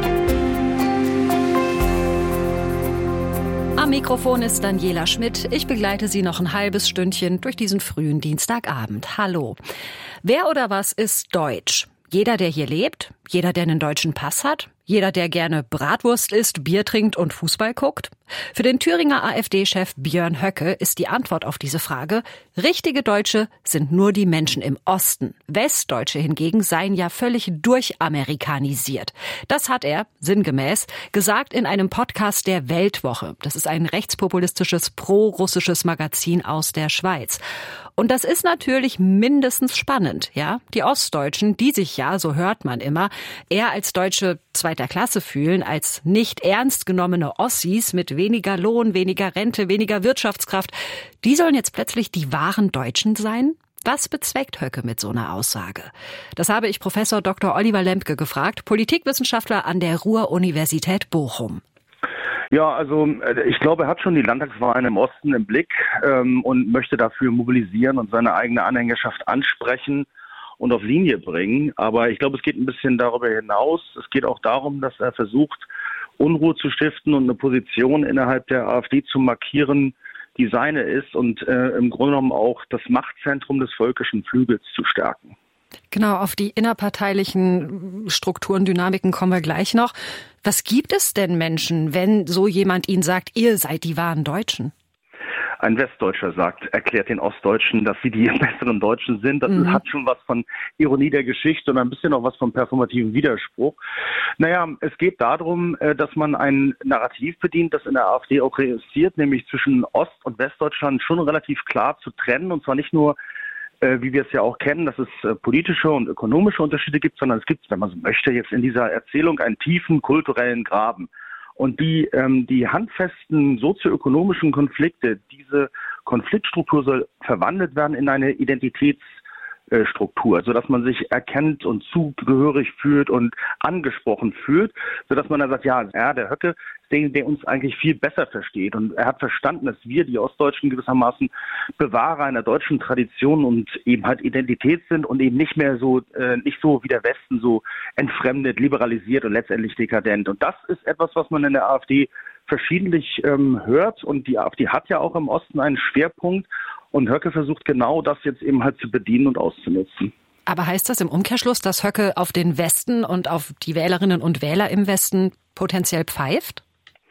Am Mikrofon ist Daniela Schmidt. Ich begleite Sie noch ein halbes Stündchen durch diesen frühen Dienstagabend. Hallo. Wer oder was ist deutsch? Jeder, der hier lebt? Jeder, der einen deutschen Pass hat? Jeder, der gerne Bratwurst isst, Bier trinkt und Fußball guckt? Für den Thüringer AfD-Chef Björn Höcke ist die Antwort auf diese Frage: Richtige Deutsche sind nur die Menschen im Osten. Westdeutsche hingegen seien ja völlig durchamerikanisiert. Das hat er, sinngemäß, gesagt in einem Podcast der Weltwoche. Das ist ein rechtspopulistisches, pro-russisches Magazin aus der Schweiz. Und das ist natürlich mindestens spannend, ja? Die Ostdeutschen, die sich ja, so hört man immer, eher als Deutsche zweiter Klasse fühlen, als nicht ernst genommene Ossis mit weniger Lohn, weniger Rente, weniger Wirtschaftskraft, die sollen jetzt plötzlich die wahren Deutschen sein? Was bezweckt Höcke mit so einer Aussage? Das habe ich Professor Dr. Oliver Lembke gefragt, Politikwissenschaftler an der Ruhr-Universität Bochum. Ja, also ich glaube, er hat schon die Landtagswahlen im Osten im Blick und möchte dafür mobilisieren und seine eigene Anhängerschaft ansprechen und auf Linie bringen. Aber ich glaube, es geht ein bisschen darüber hinaus. Es geht auch darum, dass er versucht, Unruhe zu stiften und eine Position innerhalb der AfD zu markieren, die seine ist und im Grunde genommen auch das Machtzentrum des völkischen Flügels zu stärken. Genau, auf die innerparteilichen Strukturen, Dynamiken kommen wir gleich noch. Was gibt es denn Menschen, wenn so jemand ihnen sagt, ihr seid die wahren Deutschen? Ein Westdeutscher erklärt den Ostdeutschen, dass sie die besseren Deutschen sind. Das hat schon was von Ironie der Geschichte und ein bisschen auch was vom performativen Widerspruch. Naja, es geht darum, dass man ein Narrativ bedient, das in der AfD auch reüssiert, nämlich zwischen Ost- und Westdeutschland schon relativ klar zu trennen. Und zwar nicht nur, wie wir es ja auch kennen, dass es politische und ökonomische Unterschiede gibt, sondern es gibt, wenn man so möchte, jetzt in dieser Erzählung einen tiefen kulturellen Graben. Und die handfesten sozioökonomischen Konflikte, diese Konfliktstruktur soll verwandelt werden in eine Identitätsstruktur, sodass man sich erkennt und zugehörig fühlt und angesprochen fühlt, sodass man dann sagt, ja, der Höcke, der uns eigentlich viel besser versteht. Und er hat verstanden, dass wir, die Ostdeutschen, gewissermaßen Bewahrer einer deutschen Tradition und eben halt Identität sind und eben nicht mehr so, nicht so wie der Westen, so entfremdet, liberalisiert und letztendlich dekadent. Und das ist etwas, was man in der AfD verschiedentlich hört. Und die AfD hat ja auch im Osten einen Schwerpunkt. Und Höcke versucht genau das jetzt eben halt zu bedienen und auszunutzen. Aber heißt das im Umkehrschluss, dass Höcke auf den Westen und auf die Wählerinnen und Wähler im Westen potenziell pfeift?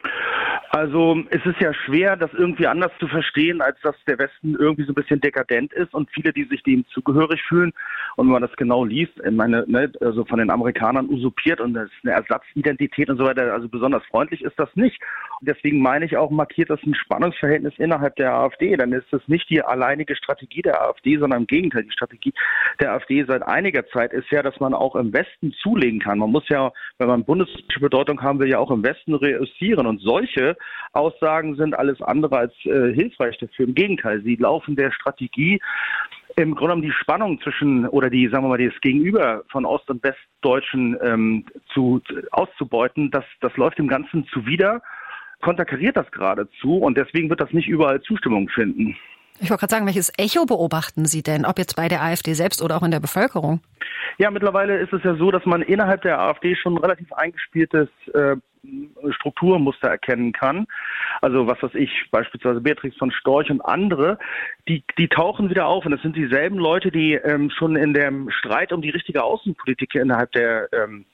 Also es ist ja schwer, das irgendwie anders zu verstehen, als dass der Westen irgendwie so ein bisschen dekadent ist und viele, die sich dem zugehörig fühlen. Und wenn man das genau liest, also von den Amerikanern usurpiert und das ist eine Ersatzidentität und so weiter, also besonders freundlich ist das nicht. Und deswegen meine ich auch, markiert das ein Spannungsverhältnis innerhalb der AfD. Dann ist das nicht die alleinige Strategie der AfD, sondern im Gegenteil. Die Strategie der AfD seit einiger Zeit ist ja, dass man auch im Westen zulegen kann. Man muss ja, wenn man bundespolitische Bedeutung haben will, ja auch im Westen reüssieren. Und solche Aussagen sind alles andere als hilfreich dafür. Im Gegenteil, sie laufen der Strategie, im Grunde genommen die Spannung zwischen, oder die, sagen wir mal, das Gegenüber von Ost- und Westdeutschen auszubeuten, das läuft dem Ganzen zuwider, konterkariert das geradezu und deswegen wird das nicht überall Zustimmung finden. Ich wollte gerade sagen, welches Echo beobachten Sie denn, ob jetzt bei der AfD selbst oder auch in der Bevölkerung? Ja, mittlerweile ist es ja so, dass man innerhalb der AfD schon ein relativ eingespieltes Strukturmuster erkennen kann. Also was weiß ich, beispielsweise Beatrix von Storch und andere, die tauchen wieder auf und das sind dieselben Leute, die schon in dem Streit um die richtige Außenpolitik innerhalb der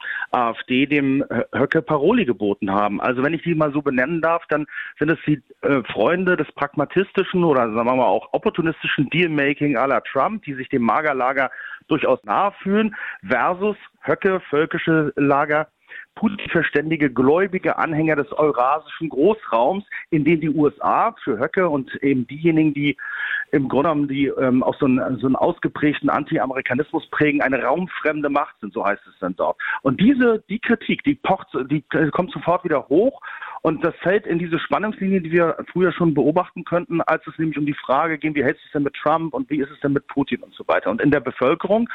AfD dem Höcke Paroli geboten haben. Also wenn ich die mal so benennen darf, dann sind es die Freunde des pragmatistischen oder sagen wir mal auch opportunistischen Dealmaking à la Trump, die sich dem Magerlager durchaus nahe fühlen, versus Höcke, völkische Lager, Putin-verständige, gläubige Anhänger des eurasischen Großraums, in dem die USA für Höcke und eben diejenigen, die im Grunde genommen die auch so einen ausgeprägten Anti-Amerikanismus prägen, eine raumfremde Macht sind, so heißt es dann dort. Und die Kritik, die kommt sofort wieder hoch. Und das fällt in diese Spannungslinie, die wir früher schon beobachten könnten, als es nämlich um die Frage ging, wie hält es sich denn mit Trump und wie ist es denn mit Putin und so weiter. Und in der Bevölkerung,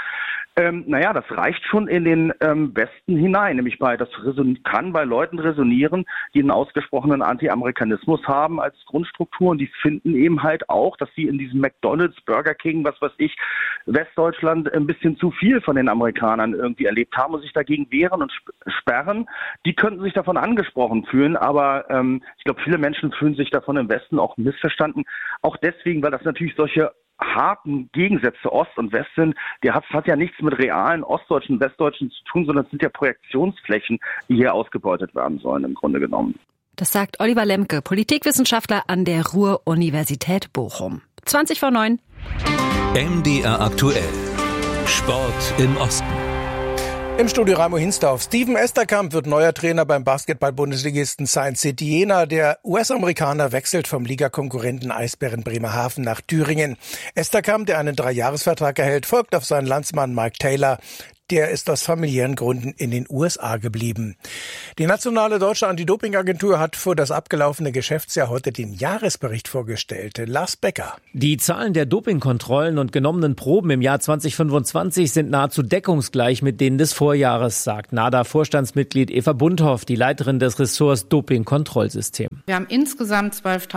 das reicht schon in den Westen hinein, nämlich kann bei Leuten resonieren, die einen ausgesprochenen Anti-Amerikanismus haben als Grundstruktur und die finden eben halt auch, dass sie in diesem McDonald's, Burger King, was weiß ich, Westdeutschland ein bisschen zu viel von den Amerikanern irgendwie erlebt haben und sich dagegen wehren und sperren. Die könnten sich davon angesprochen fühlen, aber ich glaube, viele Menschen fühlen sich davon im Westen auch missverstanden. Auch deswegen, weil das natürlich solche harten Gegensätze Ost und West sind, hat ja nichts mit realen Ostdeutschen und Westdeutschen zu tun, sondern es sind ja Projektionsflächen, die hier ausgebeutet werden sollen im Grunde genommen. Das sagt Oliver Lemke, Politikwissenschaftler an der Ruhr-Universität Bochum. 20:09. MDR aktuell. Sport im Osten. Im Studio Raimo Hinsdorf. Steven Esterkamp wird neuer Trainer beim Basketball-Bundesligisten Saint-City Jena. Der US-Amerikaner wechselt vom Ligakonkurrenten Eisbären Bremerhaven nach Thüringen. Esterkamp, der einen 3-Jahres-Vertrag erhält, folgt auf seinen Landsmann Mike Taylor. Der ist aus familiären Gründen in den USA geblieben. Die nationale deutsche Anti-Doping-Agentur hat für das abgelaufene Geschäftsjahr heute den Jahresbericht vorgestellt. Lars Becker. Die Zahlen der Dopingkontrollen und genommenen Proben im Jahr 2025 sind nahezu deckungsgleich mit denen des Vorjahres, sagt NADA-Vorstandsmitglied Eva Bundhoff, die Leiterin des Ressorts Doping-Kontrollsystem. Wir haben insgesamt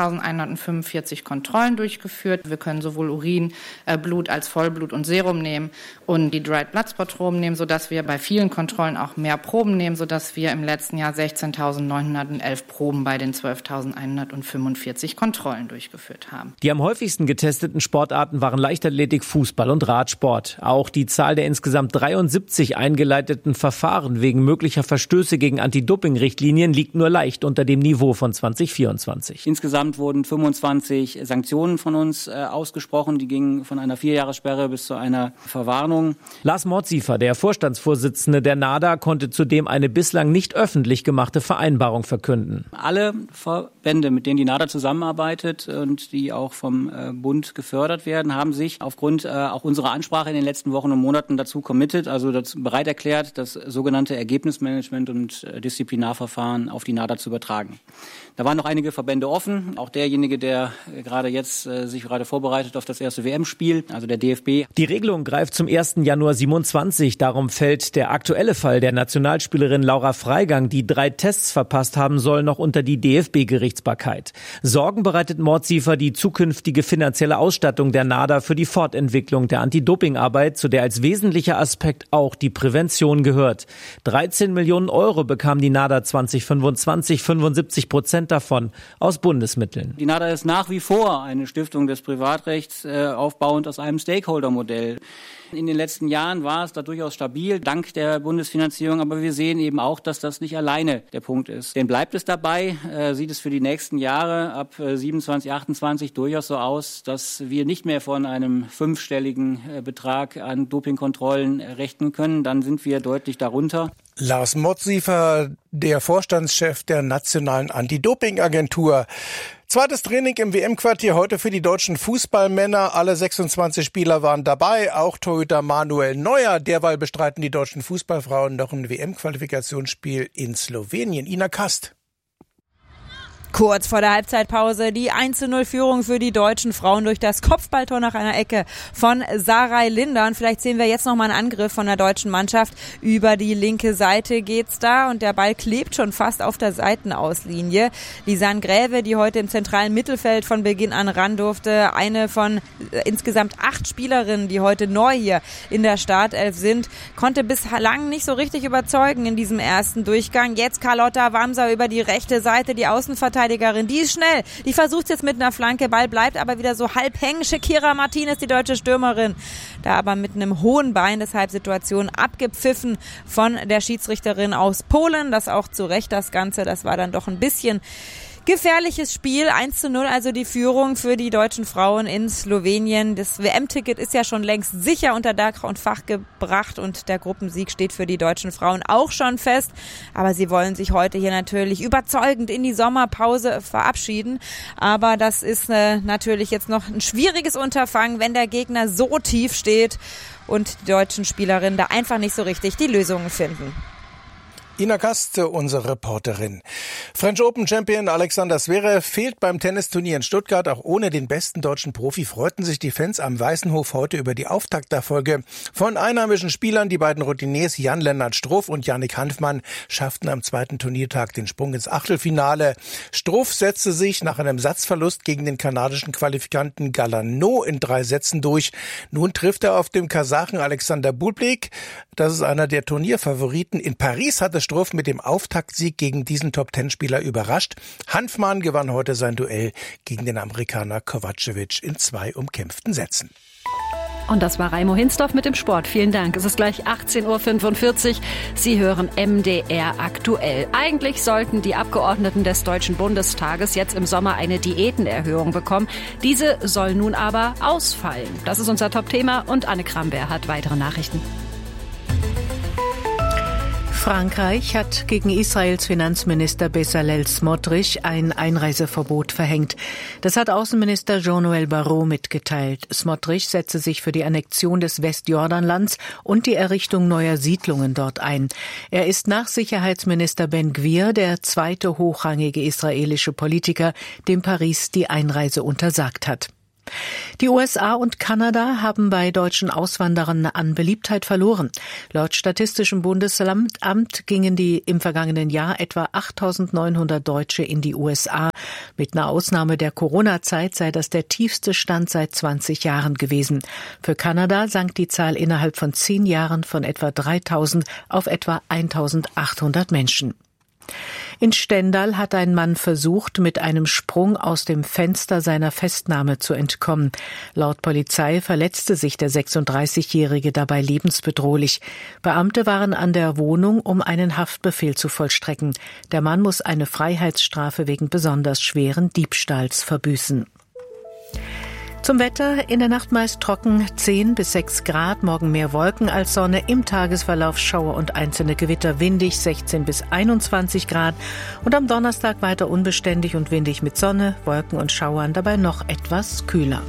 12.145 Kontrollen durchgeführt. Wir können sowohl Urin, Blut als Vollblut und Serum nehmen und die Dried Blood Spot Proben nehmen, sodass wir bei vielen Kontrollen auch mehr Proben nehmen, sodass wir im letzten Jahr 16.911 Proben bei den 12.145 Kontrollen durchgeführt haben. Die am häufigsten getesteten Sportarten waren Leichtathletik, Fußball und Radsport. Auch die Zahl der insgesamt 73 eingeleiteten Verfahren wegen möglicher Verstöße gegen Anti-Doping-Richtlinien liegt nur leicht unter dem Niveau von 2024. Insgesamt wurden 25 Sanktionen von uns ausgesprochen. Die gingen von einer 4-Jahressperre bis zu einer Verwarnung. Lars Mordsiefer, der Vorstandsvorsitzende der NADA, konnte zudem eine bislang nicht öffentlich gemachte Vereinbarung verkünden. Alle Verbände, mit denen die NADA zusammenarbeitet und die auch vom Bund gefördert werden, haben sich aufgrund auch unserer Ansprache in den letzten Wochen und Monaten dazu committed, also bereit erklärt, das sogenannte Ergebnismanagement und Disziplinarverfahren auf die NADA zu übertragen. Da waren noch einige Verbände offen, auch derjenige, der gerade jetzt sich gerade vorbereitet auf das erste WM-Spiel, also der DFB. Die Regelung greift zum 1. Januar 27. Darum fällt der aktuelle Fall der Nationalspielerin Laura Freigang, die 3 Tests verpasst haben soll, noch unter die DFB-Gerichtsbarkeit. Sorgen bereitet Mordsiefer die zukünftige finanzielle Ausstattung der NADA für die Fortentwicklung der Anti-Doping-Arbeit, zu der als wesentlicher Aspekt auch die Prävention gehört. 13 Millionen Euro bekam die NADA 2025, 75% davon aus Bundesmitteln. Die NADA ist nach wie vor eine Stiftung des Privatrechts, aufbauend aus einem Stakeholder-Modell. In den letzten Jahren war es da durchaus stabil, dank der Bundesfinanzierung. Aber wir sehen eben auch, dass das nicht alleine der Punkt ist. Denn bleibt es dabei, sieht es für die nächsten Jahre ab 27, 28 durchaus so aus, dass wir nicht mehr von einem 5-stelligen Betrag an Dopingkontrollen rechnen können. Dann sind wir deutlich darunter. Lars Mordsiefer, der Vorstandschef der Nationalen Anti-Doping-Agentur. Zweites Training im WM-Quartier heute für die deutschen Fußballmänner. Alle 26 Spieler waren dabei, auch Torhüter Manuel Neuer. Derweil bestreiten die deutschen Fußballfrauen noch ein WM-Qualifikationsspiel in Slowenien. Ina Kast. Kurz vor der Halbzeitpause die 1:0-Führung für die deutschen Frauen durch das Kopfballtor nach einer Ecke von Sarai Linder. Und vielleicht sehen wir jetzt noch mal einen Angriff von der deutschen Mannschaft. Über die linke Seite geht's da und der Ball klebt schon fast auf der Seitenauslinie. Lisanne Gräve, die heute im zentralen Mittelfeld von Beginn an ran durfte, eine von insgesamt 8 Spielerinnen, die heute neu hier in der Startelf sind, konnte bislang nicht so richtig überzeugen in diesem ersten Durchgang. Jetzt Carlotta Wamser über die rechte Seite, die Außenverteidigerin. Die ist schnell. Die versucht jetzt mit einer Flanke. Ball bleibt aber wieder so halb hängen. Shakira Martinez, die deutsche Stürmerin. Da aber mit einem hohen Bein, deshalb Situation abgepfiffen von der Schiedsrichterin aus Polen. Das auch zu Recht, das Ganze. Das war dann doch ein bisschen gefährliches Spiel. 1:0, also die Führung für die deutschen Frauen in Slowenien. Das WM-Ticket ist ja schon längst sicher unter Dach und Fach gebracht und der Gruppensieg steht für die deutschen Frauen auch schon fest. Aber sie wollen sich heute hier natürlich überzeugend in die Sommerpause verabschieden. Aber das ist natürlich jetzt noch ein schwieriges Unterfangen, wenn der Gegner so tief steht und die deutschen Spielerinnen da einfach nicht so richtig die Lösungen finden. Ina Kast, unsere Reporterin. French Open Champion Alexander Zverev fehlt beim Tennisturnier in Stuttgart. Auch ohne den besten deutschen Profi freuten sich die Fans am Weißenhof heute über die Auftakterfolge von einheimischen Spielern. Die beiden Routiniers Jan-Lennart Struff und Yannick Hanfmann schafften am zweiten Turniertag den Sprung ins Achtelfinale. Struff setzte sich nach einem Satzverlust gegen den kanadischen Qualifikanten Galano in 3 Sätzen durch. Nun trifft er auf den Kasachen Alexander Bublik. Das ist einer der Turnierfavoriten. In Paris hatte Struff mit dem Auftaktsieg gegen diesen Top-10-Spieler überrascht. Hanfmann gewann heute sein Duell gegen den Amerikaner Kovacevic in 2 umkämpften Sätzen. Und das war Reimo Hinsdorf mit dem Sport. Vielen Dank. Es ist gleich 18.45 Uhr. Sie hören MDR aktuell. Eigentlich sollten die Abgeordneten des Deutschen Bundestages jetzt im Sommer eine Diätenerhöhung bekommen. Diese soll nun aber ausfallen. Das ist unser Top-Thema und Anne Kramberg hat weitere Nachrichten. Frankreich hat gegen Israels Finanzminister Bezalel Smotrich ein Einreiseverbot verhängt. Das hat Außenminister Jean-Noël Barrot mitgeteilt. Smotrich setze sich für die Annexion des Westjordanlands und die Errichtung neuer Siedlungen dort ein. Er ist nach Sicherheitsminister Ben Gvir der zweite hochrangige israelische Politiker, dem Paris die Einreise untersagt hat. Die USA und Kanada haben bei deutschen Auswanderern an Beliebtheit verloren. Laut Statistischem Bundesamt gingen im vergangenen Jahr etwa 8.900 Deutsche in die USA. Mit einer Ausnahme der Corona-Zeit sei das der tiefste Stand seit 20 Jahren gewesen. Für Kanada sank die Zahl innerhalb von 10 Jahren von etwa 3.000 auf etwa 1.800 Menschen. In Stendal hat ein Mann versucht, mit einem Sprung aus dem Fenster seiner Festnahme zu entkommen. Laut Polizei verletzte sich der 36-Jährige dabei lebensbedrohlich. Beamte waren an der Wohnung, um einen Haftbefehl zu vollstrecken. Der Mann muss eine Freiheitsstrafe wegen besonders schweren Diebstahls verbüßen. Zum Wetter: in der Nacht meist trocken, 10 bis 6 Grad, morgen mehr Wolken als Sonne, im Tagesverlauf Schauer und einzelne Gewitter, windig 16 bis 21 Grad und am Donnerstag weiter unbeständig und windig mit Sonne, Wolken und Schauern, dabei noch etwas kühler.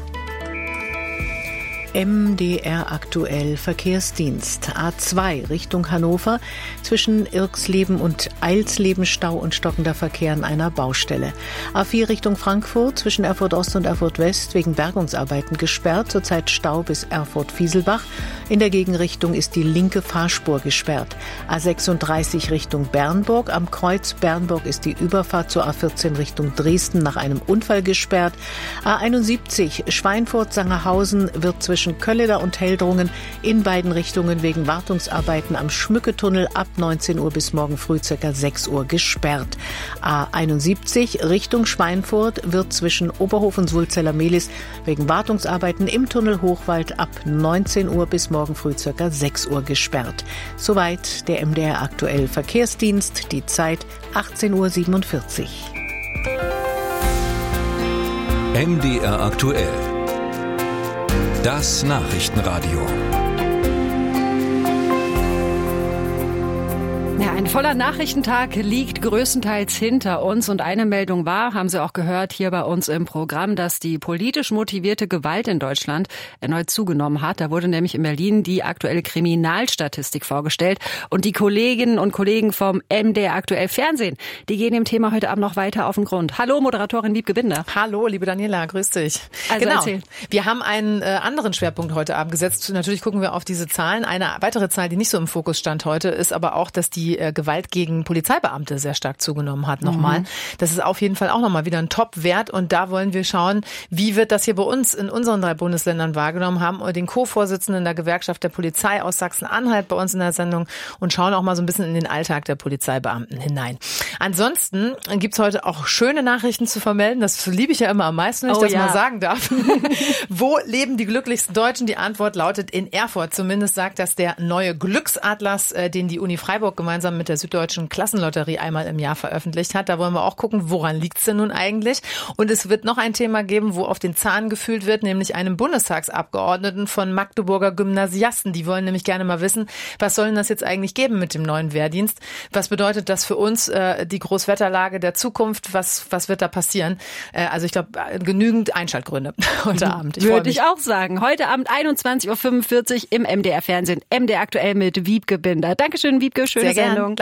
MDR aktuell Verkehrsdienst. A2 Richtung Hannover, zwischen Irxleben und Eilsleben Stau und stockender Verkehr an einer Baustelle. A4 Richtung Frankfurt, zwischen Erfurt Ost und Erfurt West wegen Bergungsarbeiten gesperrt, zurzeit Stau bis Erfurt-Fieselbach. In der Gegenrichtung ist die linke Fahrspur gesperrt. A36 Richtung Bernburg, am Kreuz Bernburg ist die Überfahrt zur A14 Richtung Dresden nach einem Unfall gesperrt. A71 Schweinfurt-Sangerhausen wird zwischen Kölleder und Heldrungen in beiden Richtungen wegen Wartungsarbeiten am Schmücketunnel ab 19 Uhr bis morgen früh ca. 6 Uhr gesperrt. A71 Richtung Schweinfurt wird zwischen Oberhof und Sulzeller-Mehlis wegen Wartungsarbeiten im Tunnel Hochwald ab 19 Uhr bis morgen früh ca. 6 Uhr gesperrt. Soweit der MDR aktuell Verkehrsdienst, die Zeit 18.47 Uhr. MDR aktuell. Das Nachrichtenradio. Ja, ein voller Nachrichtentag liegt größtenteils hinter uns und eine Meldung war, haben Sie auch gehört, hier bei uns im Programm, dass die politisch motivierte Gewalt in Deutschland erneut zugenommen hat. Da wurde nämlich in Berlin die aktuelle Kriminalstatistik vorgestellt und die Kolleginnen und Kollegen vom MDR aktuell Fernsehen, die gehen dem Thema heute Abend noch weiter auf den Grund. Hallo, Moderatorin Wiebke Binder. Hallo, liebe Daniela, grüß dich. Also genau, erzähl. Wir haben einen anderen Schwerpunkt heute Abend gesetzt. Natürlich gucken wir auf diese Zahlen. Eine weitere Zahl, die nicht so im Fokus stand heute, ist aber auch, dass die Gewalt gegen Polizeibeamte sehr stark zugenommen hat nochmal. Das ist auf jeden Fall auch nochmal wieder ein Top-Wert und da wollen wir schauen, wie wird das hier bei uns in unseren 3 Bundesländern wahrgenommen, haben den Co-Vorsitzenden der Gewerkschaft der Polizei aus Sachsen-Anhalt bei uns in der Sendung und schauen auch mal so ein bisschen in den Alltag der Polizeibeamten hinein. Ansonsten gibt's heute auch schöne Nachrichten zu vermelden, das liebe ich ja immer am meisten, wenn ich das mal sagen darf. Wo leben die glücklichsten Deutschen? Die Antwort lautet in Erfurt. Zumindest sagt das der neue Glücksatlas, den die Uni Freiburg gemeinsam mit der Süddeutschen Klassenlotterie einmal im Jahr veröffentlicht hat. Da wollen wir auch gucken, woran liegt's denn nun eigentlich? Und es wird noch ein Thema geben, wo auf den Zahn gefühlt wird, nämlich einem Bundestagsabgeordneten von Magdeburger Gymnasiasten. Die wollen nämlich gerne mal wissen, was soll denn das jetzt eigentlich geben mit dem neuen Wehrdienst? Was bedeutet das für uns, die Großwetterlage der Zukunft? Was wird da passieren? Also ich glaube, genügend Einschaltgründe heute Abend. Würde ich auch sagen. Heute Abend 21.45 Uhr im MDR Fernsehen. MDR aktuell mit Wiebke Binder. Dankeschön, Wiebke. Schöne Sendung.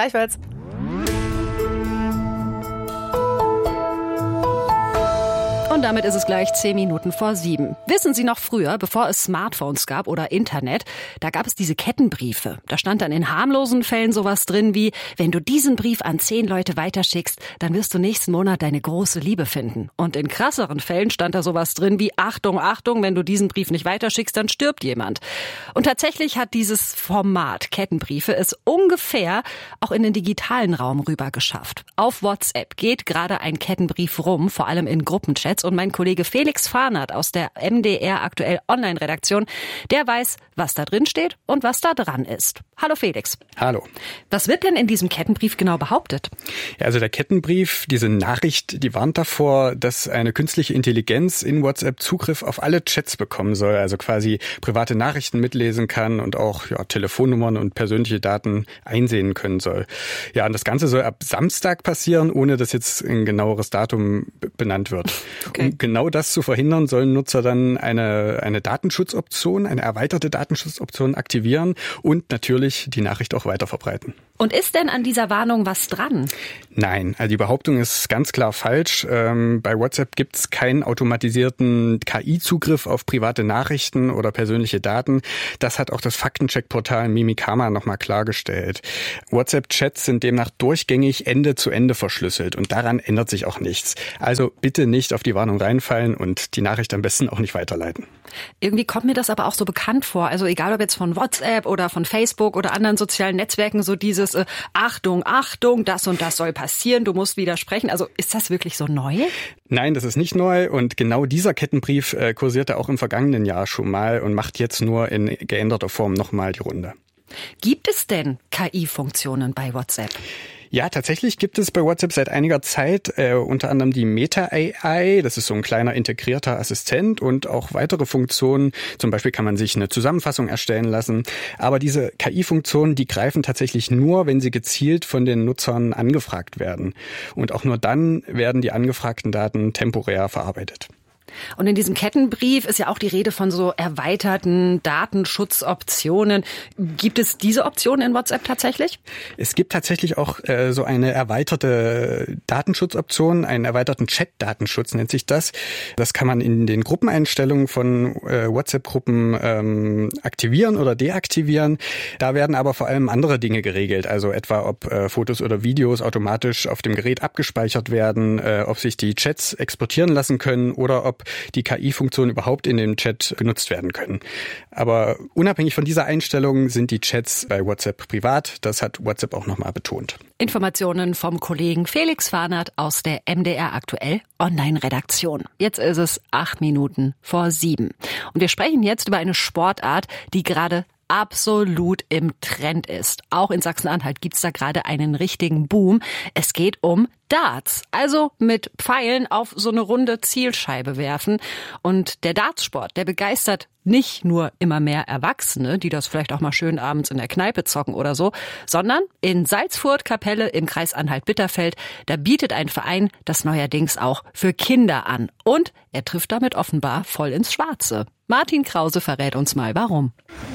Und damit ist es gleich 10 Minuten vor 7. Wissen Sie noch früher, bevor es Smartphones gab oder Internet, da gab es diese Kettenbriefe. Da stand dann in harmlosen Fällen sowas drin wie, wenn du diesen Brief an 10 Leute weiterschickst, dann wirst du nächsten Monat deine große Liebe finden. Und in krasseren Fällen stand da sowas drin wie, Achtung, Achtung, wenn du diesen Brief nicht weiterschickst, dann stirbt jemand. Und tatsächlich hat dieses Format Kettenbriefe es ungefähr auch in den digitalen Raum rüber geschafft. Auf WhatsApp geht gerade ein Kettenbrief rum, vor allem in Gruppenchats. Und mein Kollege Felix Fahnert aus der MDR aktuell Online-Redaktion, der weiß, was da drin steht und was da dran ist. Hallo Felix. Hallo. Was wird denn in diesem Kettenbrief genau behauptet? Ja, also der Kettenbrief, diese Nachricht, die warnt davor, dass eine künstliche Intelligenz in WhatsApp Zugriff auf alle Chats bekommen soll, also quasi private Nachrichten mitlesen kann und auch Telefonnummern und persönliche Daten einsehen können soll. Ja, und das Ganze soll ab Samstag passieren, ohne dass jetzt ein genaueres Datum benannt wird. Okay. Um genau das zu verhindern, sollen Nutzer dann eine Datenschutzoption, eine erweiterte Datenschutzoption aktivieren und natürlich die Nachricht auch weiter verbreiten. Und ist denn an dieser Warnung was dran? Nein, also die Behauptung ist ganz klar falsch. Bei WhatsApp gibt es keinen automatisierten KI-Zugriff auf private Nachrichten oder persönliche Daten. Das hat auch das Faktencheck-Portal Mimikama nochmal klargestellt. WhatsApp-Chats sind demnach durchgängig Ende zu Ende verschlüsselt und daran ändert sich auch nichts. Also bitte nicht auf die Warnung reinfallen und die Nachricht am besten auch nicht weiterleiten. Irgendwie kommt mir das aber auch so bekannt vor. Also egal ob jetzt von WhatsApp oder von Facebook oder anderen sozialen Netzwerken, so dieses Achtung, Achtung, das und das soll passieren, du musst widersprechen. Also ist das wirklich so neu? Nein, das ist nicht neu und genau dieser Kettenbrief kursierte auch im vergangenen Jahr schon mal und macht jetzt nur in geänderter Form nochmal die Runde. Gibt es denn KI-Funktionen bei WhatsApp? Ja, tatsächlich gibt es bei WhatsApp seit einiger Zeit unter anderem die Meta AI. Das ist so ein kleiner integrierter Assistent und auch weitere Funktionen. Zum Beispiel kann man sich eine Zusammenfassung erstellen lassen. Aber diese KI-Funktionen, die greifen tatsächlich nur, wenn sie gezielt von den Nutzern angefragt werden. Und auch nur dann werden die angefragten Daten temporär verarbeitet. Und in diesem Kettenbrief ist ja auch die Rede von so erweiterten Datenschutzoptionen. Gibt es diese Optionen in WhatsApp tatsächlich? Es gibt tatsächlich auch so eine erweiterte Datenschutzoption, einen erweiterten Chat-Datenschutz nennt sich das. Das kann man in den Gruppeneinstellungen von WhatsApp-Gruppen aktivieren oder deaktivieren. Da werden aber vor allem andere Dinge geregelt, also etwa ob Fotos oder Videos automatisch auf dem Gerät abgespeichert werden, ob sich die Chats exportieren lassen können oder ob die KI-Funktionen überhaupt in dem Chat genutzt werden können. Aber unabhängig von dieser Einstellung sind die Chats bei WhatsApp privat. Das hat WhatsApp auch nochmal betont. Informationen vom Kollegen Felix Fahnert aus der MDR aktuell Online-Redaktion. Jetzt ist es 8 Minuten vor 7. Und wir sprechen jetzt über eine Sportart, die gerade absolut im Trend ist. Auch in Sachsen-Anhalt gibt's da gerade einen richtigen Boom. Es geht um Darts, also mit Pfeilen auf so eine runde Zielscheibe werfen. Und der Dartsport, der begeistert nicht nur immer mehr Erwachsene, die das vielleicht auch mal schön abends in der Kneipe zocken oder so, sondern in Salzfurt-Kapelle im Kreis Anhalt-Bitterfeld, da bietet ein Verein das neuerdings auch für Kinder an. Und er trifft damit offenbar voll ins Schwarze. Martin Krause verrät uns mal, warum.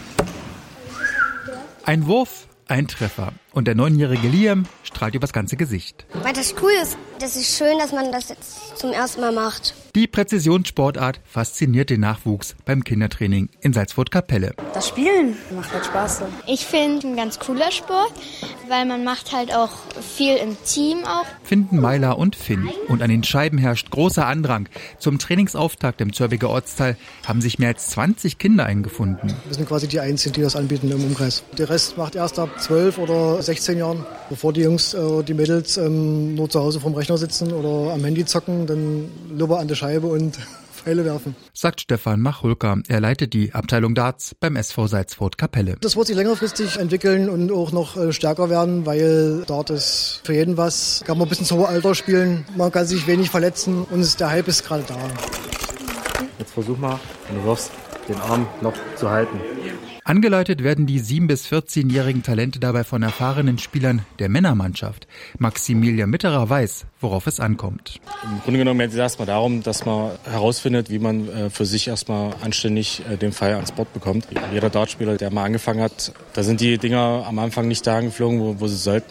Ein Wurf, ein Treffer. Und der 9-jährige Liam strahlt übers ganze Gesicht. Weil das cool ist. Das ist schön, dass man das jetzt zum ersten Mal macht. Die Präzisionssportart fasziniert den Nachwuchs beim Kindertraining in Salzfurt-Kapelle. Das Spielen macht halt Spaß. Ich finde ein ganz cooler Sport, weil man macht halt auch viel im Team auch. Finden Meiler und Finn. Und an den Scheiben herrscht großer Andrang. Zum Trainingsauftakt im Zörbiger Ortsteil haben sich mehr als 20 Kinder eingefunden. Wir sind quasi die Einzigen, die das anbieten im Umkreis. Der Rest macht erst ab 12 oder 16 Jahren, bevor die Jungs, die Mädels nur zu Hause vorm Rechner sitzen oder am Handy zocken, dann lieber an der Scheibe und Pfeile werfen. Sagt Stefan Machulka. Er leitet die Abteilung Darts beim SV Salzfurt-Kapelle. Das wird sich längerfristig entwickeln und auch noch stärker werden, weil Dart ist für jeden was. Kann man bis ins hohe Alter spielen, man kann sich wenig verletzen und der Hype ist gerade da. Jetzt versuch mal, wenn du wirfst, den Arm noch zu halten. Angeleitet werden die 7- bis 14-jährigen Talente dabei von erfahrenen Spielern der Männermannschaft. Maximilian Mitterer weiß, worauf es ankommt. Im Grunde genommen geht es erstmal darum, dass man herausfindet, wie man für sich erstmal anständig den Pfeil ans Board bekommt. Jeder Dartspieler, der mal angefangen hat, da sind die Dinger am Anfang nicht dahin geflogen, wo sie sollten.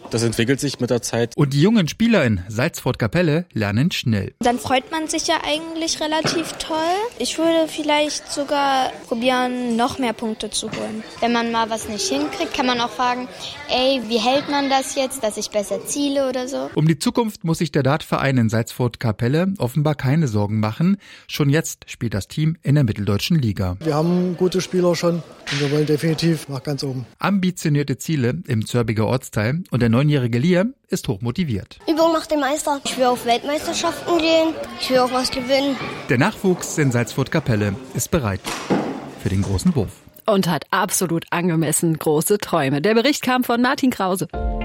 Das entwickelt sich mit der Zeit. Und die jungen Spieler in Salzford-Kapelle lernen schnell. Dann freut man sich ja eigentlich relativ toll. Ich würde vielleicht sogar probieren, noch mehr Punkte zu holen. Wenn man mal was nicht hinkriegt, kann man auch fragen, ey, wie hält man das jetzt, dass ich besser ziele oder so. Um die Zukunft muss sich der Dartverein in Salzford-Kapelle offenbar keine Sorgen machen. Schon jetzt spielt das Team in der Mitteldeutschen Liga. Wir haben gute Spieler schon und wir wollen definitiv nach ganz oben. Ambitionierte Ziele im Zörbiger Ortsteil und der 9-jährige Liam ist hochmotiviert. Übung macht den Meister. Ich will auf Weltmeisterschaften gehen. Ich will auch was gewinnen. Der Nachwuchs in Salzford-Kapelle ist bereit für den großen Wurf. Und hat absolut angemessen große Träume. Der Bericht kam von Martin Krause.